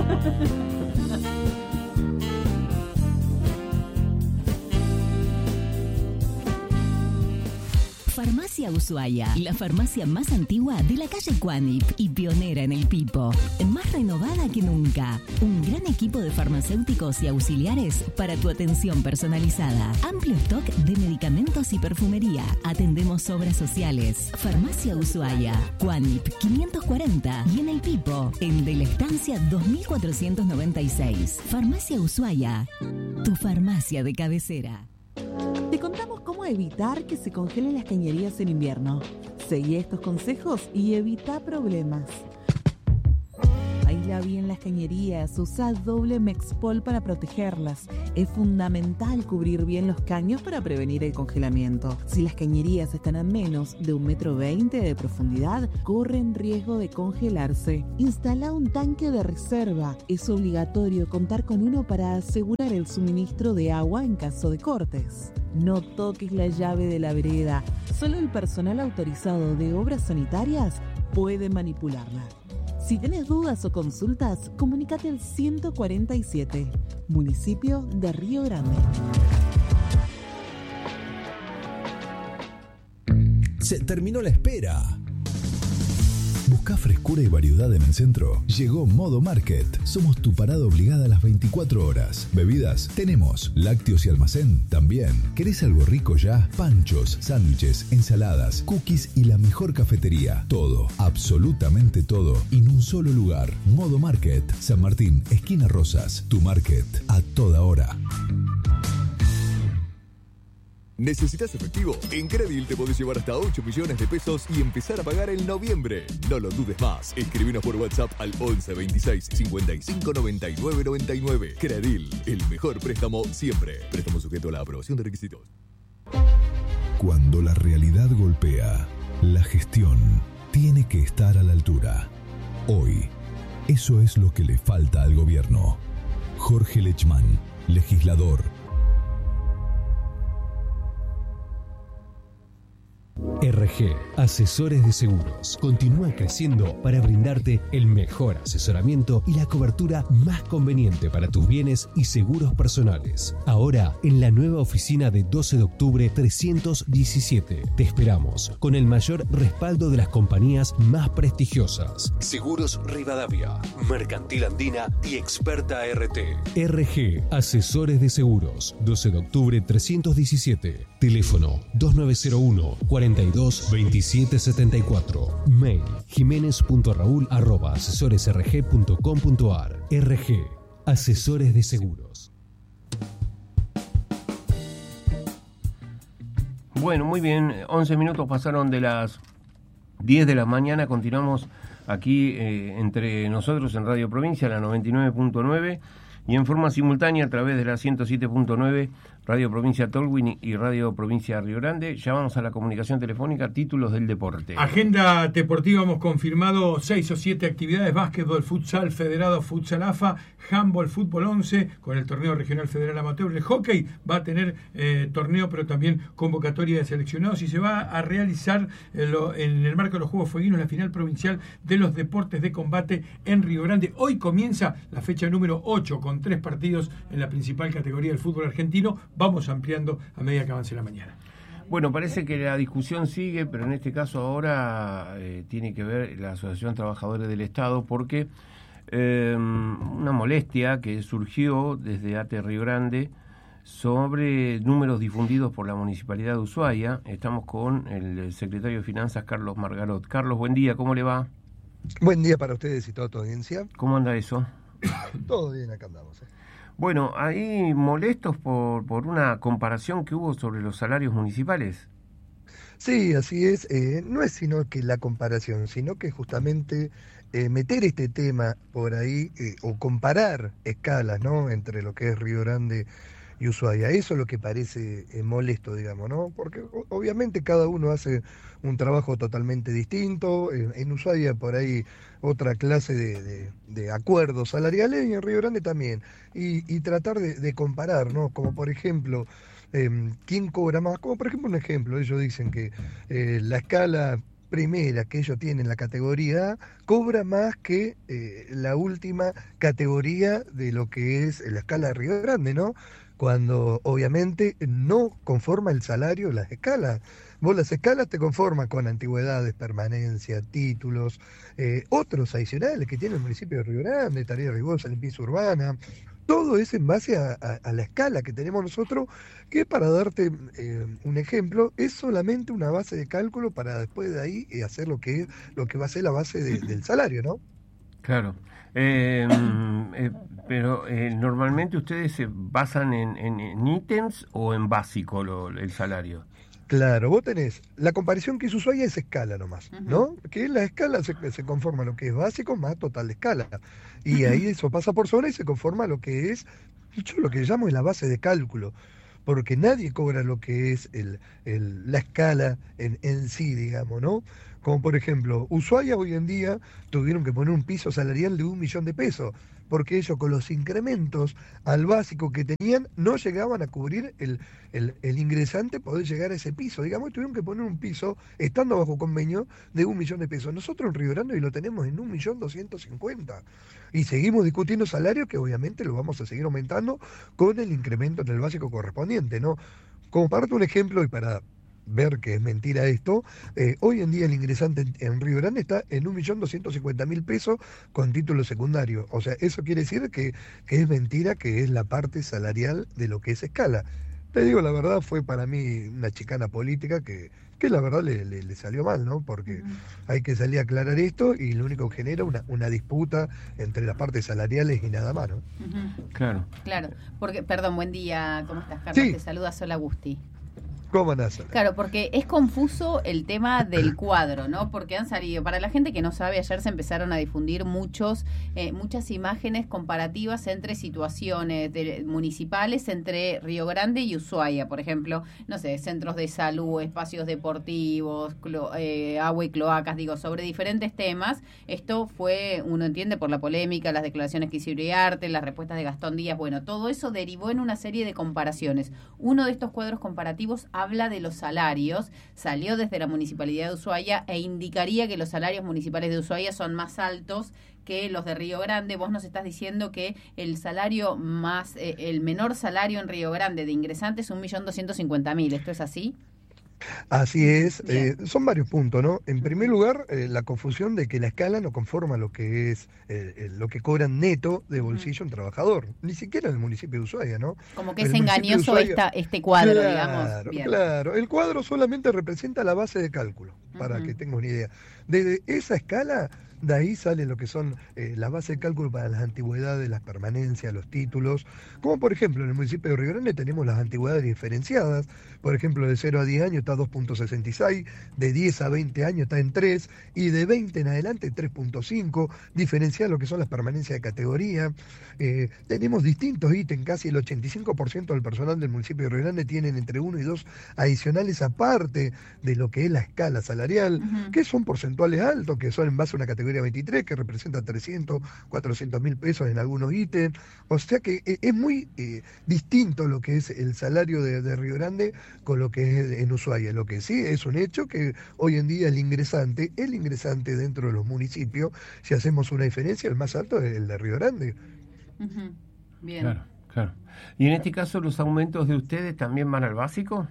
[SPEAKER 6] Farmacia Ushuaia, la farmacia más antigua de la calle Cuanip y pionera en el Pipo. Más renovada que nunca. Un gran equipo de farmacéuticos y auxiliares para tu atención personalizada. Amplio stock de medicamentos y perfumería. Atendemos obras sociales. Farmacia Ushuaia, Cuanip quinientos cuarenta y en el Pipo, en De la Estancia dos mil cuatrocientos noventa y seis. Farmacia Ushuaia, tu farmacia de cabecera.
[SPEAKER 7] Te contamos cómo evitar que se congelen las cañerías en invierno. Seguí estos consejos y evita problemas. Aísla Vigila bien las cañerías, usa doble Mexpol para protegerlas. Es fundamental cubrir bien los caños para prevenir el congelamiento. Si las cañerías están a menos de un metro veinte de profundidad, corren riesgo de congelarse. Instala un tanque de reserva. Es obligatorio contar con uno para asegurar el suministro de agua en caso de cortes. No toques la llave de la vereda. Solo el personal autorizado de obras sanitarias puede manipularla. Si tienes dudas o consultas, comunícate al ciento cuarenta y siete, municipio de Río Grande.
[SPEAKER 8] Se terminó la espera. ¿Buscás frescura y variedad en el centro? Llegó Modo Market. Somos tu parada obligada a las veinticuatro horas. Bebidas, tenemos. Lácteos y almacén, también. ¿Querés algo rico ya? Panchos, sándwiches, ensaladas, cookies y la mejor cafetería. Todo, absolutamente todo, en un solo lugar. Modo Market, San Martín, esquina Rosas. Tu market, a toda hora.
[SPEAKER 9] ¿Necesitas efectivo? En Credil te podés llevar hasta ocho millones de pesos y empezar a pagar en noviembre. No lo dudes más. Escribinos por WhatsApp al once veintiséis cincuenta y cinco noventa y nueve noventa y nueve. Credil, el mejor préstamo siempre. Préstamo sujeto a la aprobación de requisitos.
[SPEAKER 8] Cuando la realidad golpea, la gestión tiene que estar a la altura. Hoy, eso es lo que le falta al gobierno. Jorge Lechman, legislador.
[SPEAKER 10] R G, Asesores de Seguros, continúa creciendo para brindarte el mejor asesoramiento y la cobertura más conveniente para tus bienes y seguros personales. Ahora, en la nueva oficina de doce de octubre trescientos diecisiete. Te esperamos con el mayor respaldo de las compañías más prestigiosas. Seguros Rivadavia, Mercantil Andina y Experta R T. R G, Asesores de Seguros, doce de octubre trescientos diecisiete. Teléfono dos nueve cero uno, cuarenta y dos, veintisiete setenta y cuatro. Mail jiménez punto raúl arroba asesores r g punto com punto a r. R G, Asesores de Seguros.
[SPEAKER 4] Bueno, muy bien, once minutos pasaron de las diez de la mañana, continuamos aquí eh, entre nosotros en Radio Provincia, la noventa y nueve punto nueve, y en forma simultánea a través de la ciento siete punto nueve, Radio Provincia Tolwyn y Radio Provincia Río Grande. Ya vamos a la comunicación telefónica, títulos del deporte.
[SPEAKER 5] Agenda deportiva, hemos confirmado seis o siete actividades: básquetbol, futsal federado, futsal A F A, handball, fútbol once, con el torneo regional federal amateur. El hockey va a tener eh, torneo, pero también convocatoria de seleccionados, y se va a realizar eh, lo, en el marco de los Juegos Fueguinos la final provincial de los deportes de combate en Río Grande. Hoy comienza la fecha número ocho, con tres partidos en la principal categoría del fútbol argentino. Vamos ampliando a medida que avance la mañana.
[SPEAKER 4] Bueno, parece que la discusión sigue, pero en este caso ahora eh, tiene que ver la Asociación Trabajadores del Estado, porque eh, una molestia que surgió desde A T E Río Grande sobre números difundidos por la Municipalidad de Ushuaia. Estamos con el secretario de Finanzas, Carlos Margarot. Carlos, buen día, ¿cómo le va?
[SPEAKER 11] Buen día para ustedes y toda tu audiencia.
[SPEAKER 4] ¿Cómo anda eso?
[SPEAKER 11] Todo bien, acá andamos. ¿eh?
[SPEAKER 4] Bueno, ahí molestos por, por una comparación que hubo sobre los salarios municipales.
[SPEAKER 11] Sí, así es. Eh, no es sino que la comparación, sino que justamente eh, meter este tema por ahí eh, o comparar escalas, ¿no?, entre lo que es Río Grande y Ushuaia. Eso es lo que parece eh, molesto, digamos, ¿no? Porque obviamente cada uno hace un trabajo totalmente distinto. Eh, en Ushuaia por ahí otra clase de, de, de acuerdos salariales, y en Río Grande también. Y, y tratar de, de comparar, ¿no? Como por ejemplo, eh, ¿quién cobra más? Como por ejemplo un ejemplo, ellos dicen que eh, la escala primera que ellos tienen, la categoría A, cobra más que eh, la última categoría de lo que es la escala de Río Grande, ¿no? Cuando obviamente no conforma el salario las escalas. Vos las escalas te conformas con antigüedades, permanencia, títulos, eh, otros adicionales que tiene el municipio de Río Grande, tarea rigosa, limpieza urbana. Todo es en base a, a, a la escala que tenemos nosotros, que para darte eh, un ejemplo, es solamente una base de cálculo para después de ahí eh, hacer lo que, lo que va a ser la base de, del salario, ¿no?
[SPEAKER 4] Claro. Eh, eh, pero eh, normalmente ustedes se basan en, en, en ítems o en básico lo, el salario.
[SPEAKER 11] Claro, vos tenés, la comparación que hizo Ushuaia es escala nomás,
[SPEAKER 3] Ujú.
[SPEAKER 11] ¿no? Que la escala se, se conforma lo que es básico más total de escala. Y ahí eso pasa por zona y se conforma lo que es, yo lo que llamo es la base de cálculo, porque nadie cobra lo que es el, el- la escala en, en sí, digamos, ¿no? Como por ejemplo, Ushuaia hoy en día tuvieron que poner un piso salarial de un millón de pesos, porque ellos con los incrementos al básico que tenían no llegaban a cubrir el, el, el ingresante poder llegar a ese piso. Digamos, tuvieron que poner un piso, estando bajo convenio, de un millón de pesos. Nosotros en Río Grande hoy lo tenemos en un millón doscientos cincuenta. Y seguimos discutiendo salarios que obviamente lo vamos a seguir aumentando con el incremento en el básico correspondiente, ¿no? Como para darte un ejemplo y para ver que es mentira esto, eh, hoy en día el ingresante en, en Río Grande está en un millón doscientos cincuenta mil pesos con título secundario. O sea, eso quiere decir que, que es mentira, que es la parte salarial de lo que es escala. Te digo, la verdad fue para mí una chicana política que, que la verdad le, le- le salió mal, ¿no? Porque
[SPEAKER 3] Ujú.
[SPEAKER 11] hay que salir a aclarar esto y lo único que genera una, una disputa entre las partes salariales y nada más, ¿no?
[SPEAKER 3] Ujú.
[SPEAKER 4] Claro.
[SPEAKER 3] Claro, porque, perdón, buen día, ¿cómo estás, Carlos?
[SPEAKER 11] Sí.
[SPEAKER 3] Te saluda Sol Agusti.
[SPEAKER 11] ¿Cómo andás?
[SPEAKER 3] Claro, porque es confuso el tema del cuadro, ¿no? Porque han salido, para la gente que no sabe, ayer se empezaron a difundir muchos, eh, muchas imágenes comparativas entre situaciones de- municipales entre Río Grande y Ushuaia, por ejemplo, no sé, centros de salud, espacios deportivos, clo- eh, agua y cloacas, digo, sobre diferentes temas. Esto fue, uno entiende, por la polémica, las declaraciones que hizo Uriarte, las respuestas de Gastón Díaz, bueno, todo eso derivó en una serie de comparaciones. Uno de estos cuadros comparativos habla de los salarios, salió desde la Municipalidad de Ushuaia e indicaría que los salarios municipales de Ushuaia son más altos que los de Río Grande. Vos nos estás diciendo que el salario más, eh, el menor salario en Río Grande de ingresantes es un millón doscientos cincuenta mil. ¿Esto es así?
[SPEAKER 11] Así es, eh,
[SPEAKER 3] Bien.
[SPEAKER 11] son varios puntos, ¿no? En primer
[SPEAKER 3] Ujú.
[SPEAKER 11] lugar, eh, la confusión de que la escala no conforma lo que es eh, eh, lo que cobran neto de bolsillo un trabajador, ni siquiera en el municipio de Ushuaia, ¿no?
[SPEAKER 3] Como que
[SPEAKER 11] El
[SPEAKER 3] es
[SPEAKER 11] municipio de
[SPEAKER 3] engañoso
[SPEAKER 11] Ushuaia-
[SPEAKER 3] esta, este cuadro,
[SPEAKER 11] claro,
[SPEAKER 3] digamos. Bien.
[SPEAKER 11] claro. El cuadro solamente representa la base de cálculo, para
[SPEAKER 3] Ujú.
[SPEAKER 11] que tengas una idea. Desde esa escala, de ahí sale lo que son eh, las bases de cálculo para las antigüedades, las permanencias, los títulos. Como por ejemplo, en el municipio de Río Grande tenemos las antigüedades diferenciadas. Por ejemplo, de cero a diez años está dos punto sesenta y seis, de diez a veinte años está en tres, y de veinte en adelante tres punto cinco, diferenciadas lo que son las permanencias de categoría. Eh, tenemos distintos ítems, casi el ochenta y cinco por ciento del personal del municipio de Río Grande tienen entre uno y dos adicionales aparte de lo que es la escala salarial,
[SPEAKER 3] Ujú.
[SPEAKER 11] que son porcentuales altos, que son en base a una categoría veintitrés, que representa trescientos, cuatrocientos mil pesos en algunos ítems. O sea que eh, es muy eh, distinto lo que es el salario de, de Río Grande con lo que es en Ushuaia. Lo que sí es un hecho que hoy en día el ingresante, el ingresante dentro de los municipios, si hacemos una diferencia, el más alto es el de Río Grande.
[SPEAKER 3] Ujú. Bien.
[SPEAKER 4] Claro, claro. Y en este caso, ¿los aumentos de ustedes también van al básico?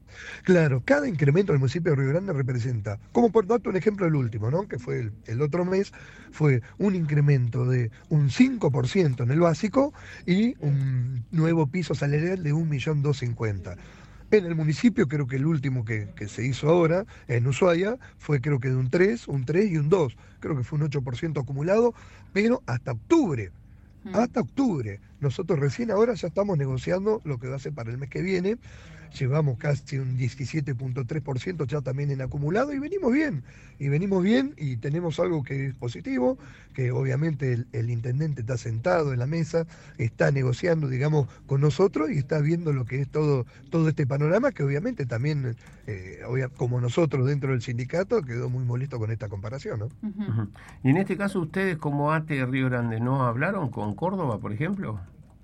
[SPEAKER 11] Claro, cada incremento del municipio de Río Grande representa, como por darte un ejemplo el último, ¿no? Que fue el, el otro mes, fue un incremento de un cinco por ciento en el básico y un nuevo piso salarial de un millón doscientos cincuenta. En el municipio, creo que el último que, que se hizo ahora, en Ushuaia, fue creo que de un tres, un tres y un dos. Creo que fue un ocho por ciento acumulado, pero hasta octubre.
[SPEAKER 3] Ujú.
[SPEAKER 11] Hasta octubre. Nosotros recién ahora ya estamos negociando lo que va a ser para el mes que viene. Llevamos casi un diecisiete punto tres por ciento ya también en acumulado y venimos bien. Y venimos bien y tenemos algo que es positivo, que obviamente el, el intendente está sentado en la mesa, está negociando, digamos, con nosotros y está viendo lo que es todo, todo este panorama, que obviamente también, eh, obvia- como nosotros dentro del sindicato, quedó muy molesto con esta comparación, ¿no?
[SPEAKER 3] Ujú.
[SPEAKER 4] Ujú. Y en este caso, ustedes como A T E Río Grande, ¿no hablaron con Córdoba, por ejemplo?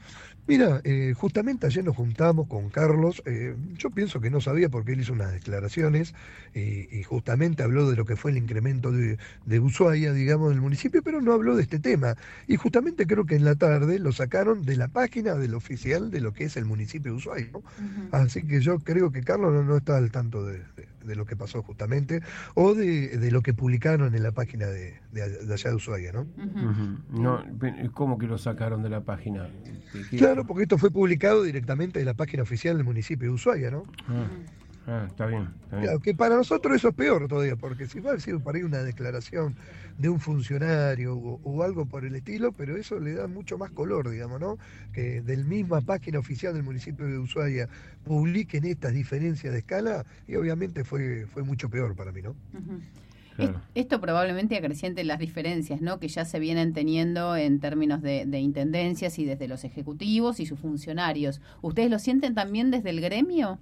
[SPEAKER 11] Mira, eh, justamente ayer nos juntamos con Carlos, eh, yo pienso que no sabía porque él hizo unas declaraciones eh, y justamente habló de lo que fue el incremento de, de Ushuaia, digamos, del municipio, pero no habló de este tema. Y justamente creo que en la tarde lo sacaron de la página del oficial de lo que es el municipio de Ushuaia, ¿no?
[SPEAKER 3] Ujú.
[SPEAKER 11] Así que yo creo que Carlos no, no está al tanto de, de- de lo que pasó justamente o de, de lo que publicaron en la página de, de, de allá de Ushuaia, ¿no?
[SPEAKER 3] Ujú.
[SPEAKER 4] Ujú. No, pe- ¿cómo que lo sacaron de la página? ¿De qué?
[SPEAKER 11] Claro, porque esto fue publicado directamente de la página oficial del municipio de Ushuaia, ¿no?
[SPEAKER 4] Ah. Ah, está bien, está bien.
[SPEAKER 11] Claro, que para nosotros eso es peor todavía, porque si va a ser para ahí una declaración de un funcionario o, o algo por el estilo, pero eso le da mucho más color, digamos, ¿no? Que del misma página oficial del municipio de Ushuaia publiquen estas diferencias de escala, y obviamente fue, fue mucho peor para mí, ¿no?
[SPEAKER 3] Uh-huh.
[SPEAKER 4] Claro.
[SPEAKER 3] Esto probablemente acreciente las diferencias, ¿no? Que ya se vienen teniendo en términos de, de intendencias y desde los ejecutivos y sus funcionarios. ¿Ustedes lo sienten también desde el gremio?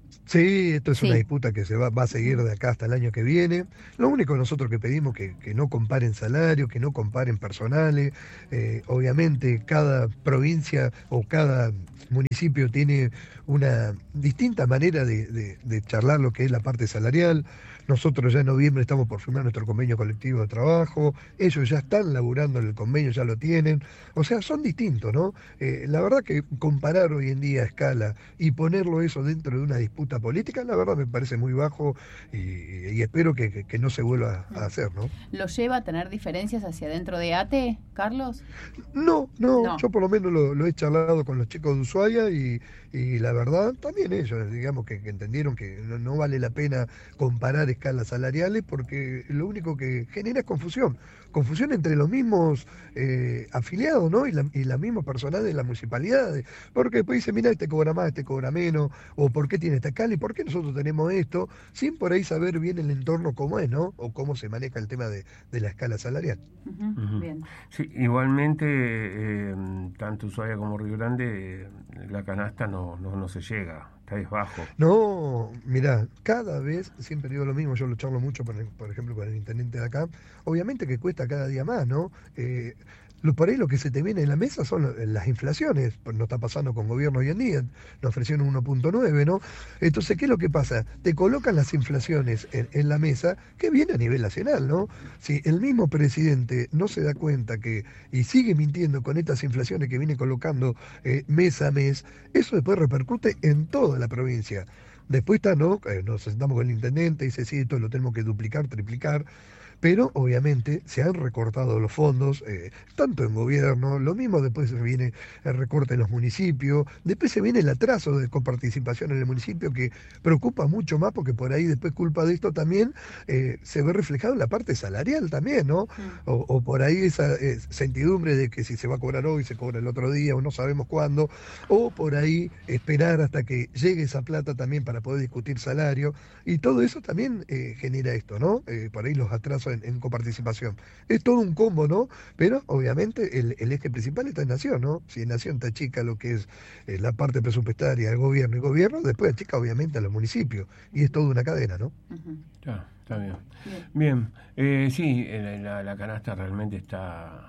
[SPEAKER 11] Sí, esto es
[SPEAKER 3] Sí.
[SPEAKER 11] una disputa que se va, va a seguir de acá hasta el año que viene. Lo único nosotros que pedimos que, que no comparen salarios, que no comparen personales. Eh, obviamente cada provincia o cada municipio tiene una distinta manera de, de, de charlar lo que es la parte salarial. Nosotros ya en noviembre estamos por firmar nuestro convenio colectivo de trabajo, ellos ya están laburando en el convenio, ya lo tienen, o sea, son distintos, ¿no? Eh, la verdad que comparar hoy en día a escala y ponerlo eso dentro de una disputa política, la verdad me parece muy bajo y, y espero que, que, que no se vuelva a hacer, ¿no?
[SPEAKER 3] ¿Lo lleva a tener diferencias hacia dentro de A T E, Carlos?
[SPEAKER 11] No, no,
[SPEAKER 3] No.
[SPEAKER 11] yo por lo menos lo, lo he charlado con los chicos de Ushuaia y, y la verdad también ellos, digamos que, que entendieron que no, no vale la pena comparar escalas salariales porque lo único que genera es confusión, confusión entre los mismos eh, afiliados, ¿no? Y la, y la misma personal de las municipalidades, porque después dice, mira, este cobra más, este cobra menos, o por qué tiene esta escala y por qué nosotros tenemos esto, sin por ahí saber bien el entorno cómo es, ¿no? O cómo se maneja el tema de, de la escala salarial.
[SPEAKER 3] Uh-huh.
[SPEAKER 4] Ujú.
[SPEAKER 3] Bien.
[SPEAKER 4] Sí, igualmente, eh, tanto Ushuaia como Río Grande, eh, la canasta no, no, no se llega, está desbajo.
[SPEAKER 11] No, mirá, cada vez, siempre digo lo mismo, yo lo charlo mucho, por, por ejemplo, con el intendente de acá, obviamente que cuesta cada día más, ¿no? Eh, lo, por ahí lo que se te viene en la mesa son las inflaciones, pues no está pasando con gobierno hoy en día, nos ofrecieron uno punto nueve, ¿no? Entonces, ¿qué es lo que pasa? Te colocan las inflaciones en, en la mesa, que viene a nivel nacional, ¿no? Si el mismo presidente no se da cuenta que, y sigue mintiendo con estas inflaciones que viene colocando eh, mes a mes, eso después repercute en toda la provincia. Después está, ¿no? Eh, nos sentamos con el intendente y dice, sí, esto lo tenemos que duplicar, triplicar. Pero obviamente se han recortado los fondos, eh, tanto en gobierno, lo mismo después se viene el recorte en los municipios, después se viene el atraso de coparticipación en el municipio que preocupa mucho más porque por ahí después culpa de esto también eh, se ve reflejado en la parte salarial también, ¿no? O, o por ahí esa eh, sentidumbre de que si se va a cobrar hoy, se cobra el otro día o no sabemos cuándo, o por ahí esperar hasta que llegue esa plata también para poder discutir salario, y todo eso también eh, genera esto, ¿no? Eh, por ahí los atrasos En, en coparticipación. Es todo un combo, ¿no? Pero obviamente el, el eje principal está en Nación, ¿no? Si en Nación te achica lo que es eh, la parte presupuestaria del gobierno y gobierno, después achica obviamente a los municipios. Y es toda una cadena, ¿no?
[SPEAKER 3] Uh-huh.
[SPEAKER 4] Está, está bien.
[SPEAKER 3] Bien.
[SPEAKER 4] Bien, eh, sí, eh, la, la canasta realmente está,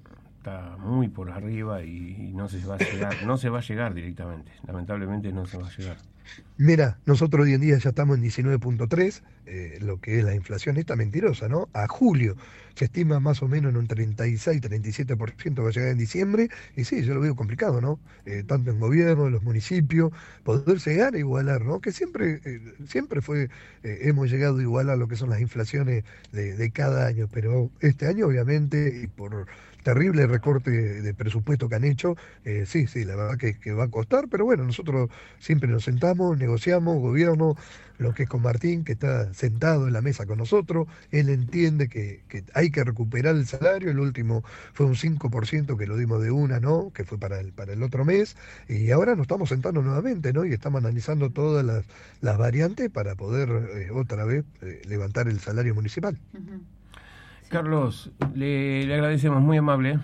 [SPEAKER 4] está muy por arriba y, y no se va a llegar, no se va a llegar directamente. Lamentablemente no se va a llegar.
[SPEAKER 11] Mira, nosotros hoy en día ya estamos en diecinueve punto tres, eh, lo que es la inflación esta mentirosa, ¿no? A julio se estima más o menos en un treinta y seis, treinta y siete por ciento va a llegar en diciembre, y sí, yo lo veo complicado, ¿no? Eh, tanto en gobierno, en los municipios, poder llegar a igualar, ¿no? Que siempre, eh, siempre fue, eh, hemos llegado a igualar lo que son las inflaciones de, de cada año, pero este año obviamente, y por terrible recorte de presupuesto que han hecho, eh, sí, sí, la verdad que, que va a costar, pero bueno, nosotros siempre nos sentamos, negociamos, gobierno, lo que es con Martín, que está sentado en la mesa con nosotros, él entiende que, que hay que recuperar el salario, el último fue un cinco por ciento que lo dimos de una, ¿no? Que fue para el, para el otro mes, y ahora nos estamos sentando nuevamente, ¿no? Y estamos analizando todas las, las variantes para poder eh, otra vez eh, levantar el salario municipal.
[SPEAKER 3] Uh-huh.
[SPEAKER 4] Carlos, le, le agradecemos, muy amable.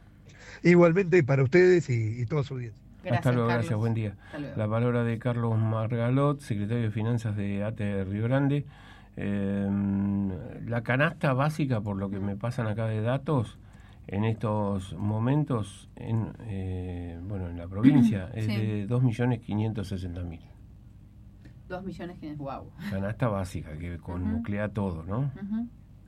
[SPEAKER 11] Igualmente para ustedes y, y toda su audiencia.
[SPEAKER 3] Gracias,
[SPEAKER 4] Hasta luego,
[SPEAKER 3] Carlos.
[SPEAKER 4] gracias, buen día.
[SPEAKER 3] Hasta luego.
[SPEAKER 4] La palabra de Carlos Margalot, secretario de Finanzas de A T E Río Grande. Eh, la canasta básica, por lo que me pasan acá de datos, en estos momentos, en eh, bueno, en la provincia, es
[SPEAKER 3] Sí.
[SPEAKER 4] de dos millones quinientos sesenta mil.
[SPEAKER 3] Dos millones que wow.
[SPEAKER 4] Canasta básica, que con
[SPEAKER 3] Ujú.
[SPEAKER 4] nuclea todo, ¿no?
[SPEAKER 3] Uh-huh.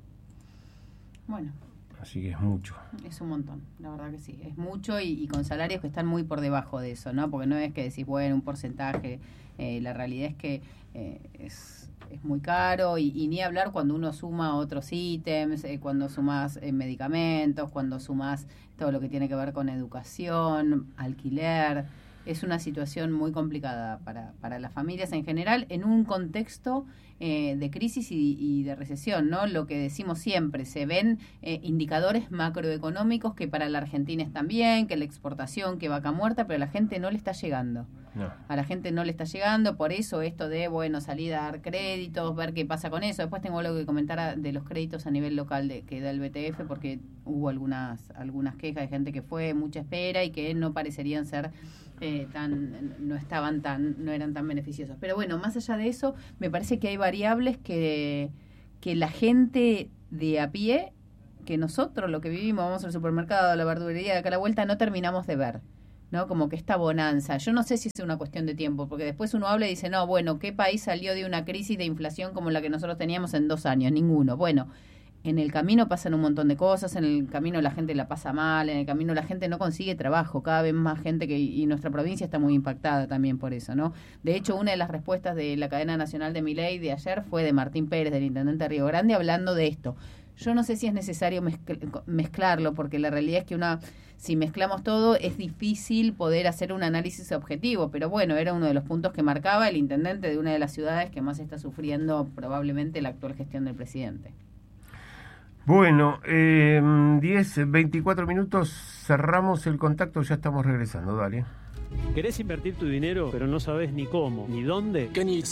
[SPEAKER 3] Bueno,
[SPEAKER 4] Así que es mucho.
[SPEAKER 3] es un montón, la verdad que sí, es mucho y, y con salarios que están muy por debajo de eso, ¿no? Porque no es que decís, bueno, un porcentaje, eh, la realidad es que eh, es, es muy caro y, y ni hablar cuando uno suma otros ítems, eh, cuando sumas eh, medicamentos, cuando sumas todo lo que tiene que ver con educación, alquiler, es una situación muy complicada para, para las familias en general, en un contexto eh, de crisis y, y de recesión, ¿no? Lo que decimos siempre, se ven eh, indicadores macroeconómicos que para la Argentina están bien, que la exportación, que vaca muerta, pero a la gente no le está llegando. No. A la gente no le está llegando, por eso esto de, bueno, salir a dar créditos, ver qué pasa con eso. Después tengo algo que comentar a, de los créditos a nivel local de, que da el B T F, porque hubo algunas algunas quejas de gente que fue, mucha espera y que no parecerían ser eh, tan, no estaban tan, no eran tan beneficiosos. Pero bueno, más allá de eso, me parece que hay variables que, que la gente de a pie, que nosotros, lo que vivimos, vamos al supermercado, a la verdulería de acá a la vuelta, no terminamos de ver, ¿no? Como que esta bonanza. Yo no sé si es una cuestión de tiempo, porque después uno habla y dice, no, bueno, ¿qué país salió de una crisis de inflación como la que nosotros teníamos en dos años? Ninguno. Bueno, en el camino pasan un montón de cosas, en el camino la gente la pasa mal, en el camino la gente no consigue trabajo, cada vez más gente, que y nuestra provincia está muy impactada también por eso, ¿no? De hecho, una de las respuestas de la cadena nacional de Milei de ayer fue de Martín Pérez, del intendente de Río Grande, hablando de esto. Yo no sé si es necesario mezcl- mezclarlo, porque la realidad es que una si mezclamos todo es difícil poder hacer un análisis objetivo, pero bueno, era uno de los puntos que marcaba el intendente de una de las ciudades que más está sufriendo probablemente la actual gestión del presidente.
[SPEAKER 4] Bueno, eh, diez, veinticuatro minutos, cerramos el contacto, ya estamos regresando, dale.
[SPEAKER 12] ¿Querés invertir tu dinero, pero no sabes ni cómo, ni dónde?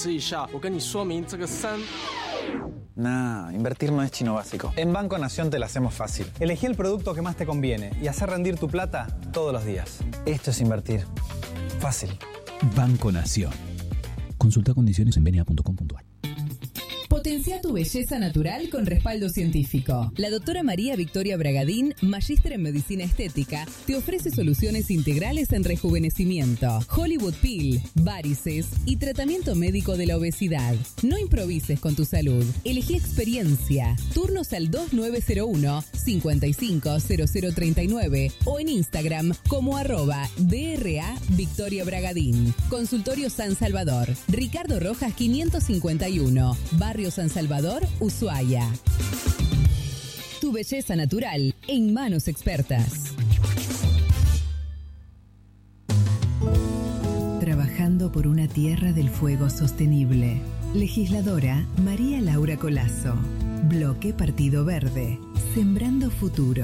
[SPEAKER 13] Nah, invertir no es chino básico. En Banco Nación te lo hacemos fácil. Elegí el producto que más te conviene y hacer rendir tu plata todos los días. Esto es invertir. Fácil.
[SPEAKER 8] Banco Nación. Consulta condiciones en benia punto com punto a r.
[SPEAKER 6] Potencia tu belleza natural con respaldo científico. La doctora María Victoria Bragadín, magíster en medicina estética, te ofrece soluciones integrales en rejuvenecimiento, Hollywood Peel, varices y tratamiento médico de la obesidad. No improvises con tu salud. Elegí experiencia. Turnos al dos nueve cero uno, cinco cinco cero cero tres nueve o en Instagram como arroba D R A Victoria Bragadín. Consultorio San Salvador, Ricardo Rojas quinientos cincuenta y uno, Barrio San Salvador, Ushuaia. Tu belleza natural en manos expertas. Trabajando por una tierra del fuego sostenible. Legisladora María Laura Colazo. Bloque Partido Verde. Sembrando futuro.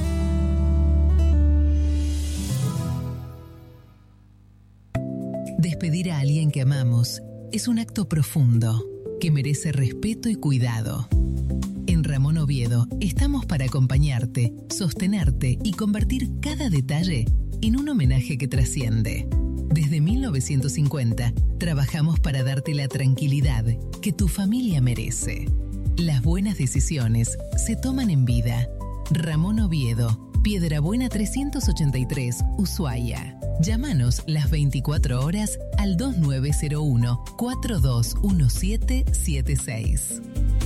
[SPEAKER 6] Despedir a alguien que amamos es un acto profundo que merece respeto y cuidado. En Ramón Oviedo estamos para acompañarte, sostenerte y convertir cada detalle en un homenaje que trasciende. Desde mil novecientos cincuenta trabajamos para darte la tranquilidad que tu familia merece. Las buenas decisiones se toman en vida. Ramón Oviedo, Piedrabuena trescientos ochenta y tres, Ushuaia. Llámanos las veinticuatro horas al dos nueve cero uno, cuatro dos uno siete siete seis.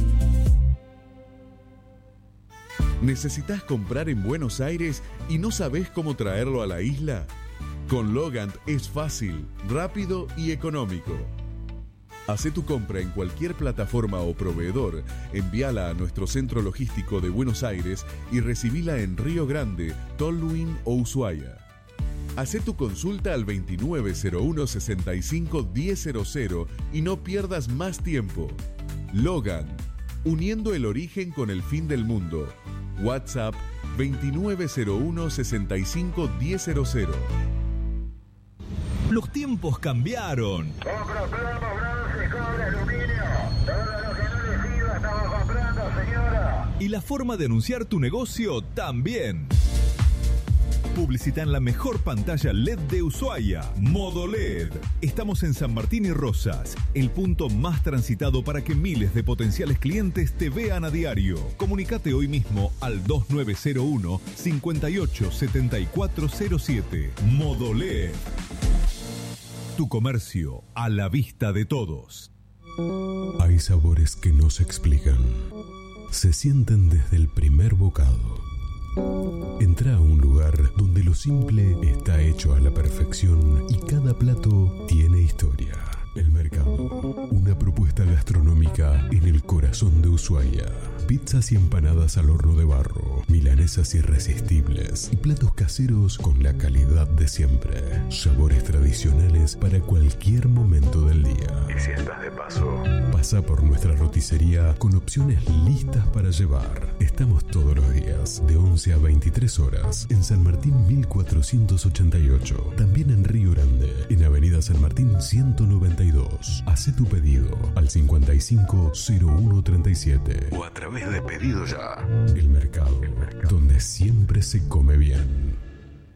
[SPEAKER 9] ¿Necesitas comprar en Buenos Aires y no sabés cómo traerlo a la isla? Con Logant es fácil, rápido y económico. Hacé tu compra en cualquier plataforma o proveedor, envíala a nuestro centro logístico de Buenos Aires y recibila en Río Grande, Tolwyn o Ushuaia. Hacé tu consulta al veintinueve cero uno, sesenta y cinco, diez cero cero y no pierdas más tiempo. Logan, uniendo el origen con el fin del mundo. WhatsApp veintinueve cero uno, sesenta y cinco, diez cero cero.
[SPEAKER 8] Los tiempos cambiaron.
[SPEAKER 14] Compro plomo, bronce, cobre, aluminio. Todo lo que no le sirva estamos comprando, señora.
[SPEAKER 8] Y la forma de anunciar tu negocio también. Publicita en la mejor pantalla L E D de Ushuaia, Modo L E D. Estamos en San Martín y Rosas, el punto más transitado para que miles de potenciales clientes te vean a diario. Comunicate hoy mismo al dos nueve cero uno, cinco ocho siete cuatro cero siete. Modo L E D. Tu comercio a la vista de todos.
[SPEAKER 15] Hay sabores que no se explican. Se sienten desde el primer bocado. Entra a un lugar donde lo simple está hecho a la perfección y cada plato tiene historia. El Mercado, una propuesta gastronómica en el corazón de Ushuaia. Pizzas y empanadas al horno de barro, milanesas irresistibles y platos caseros con la calidad de siempre. Sabores tradicionales para cualquier momento del día. Y si estás de paso, pasa por nuestra roticería con opciones listas para llevar. Estamos todos los días, de once a veintitrés horas, en San Martín mil cuatrocientos ochenta y ocho. También en Río Grande, en Avenida San Martín ciento noventa y dos. Hacé tu pedido al cincuenta y cinco cero uno treinta y siete o a través de Pedido Ya. El Mercado, El Mercado, donde siempre se come bien.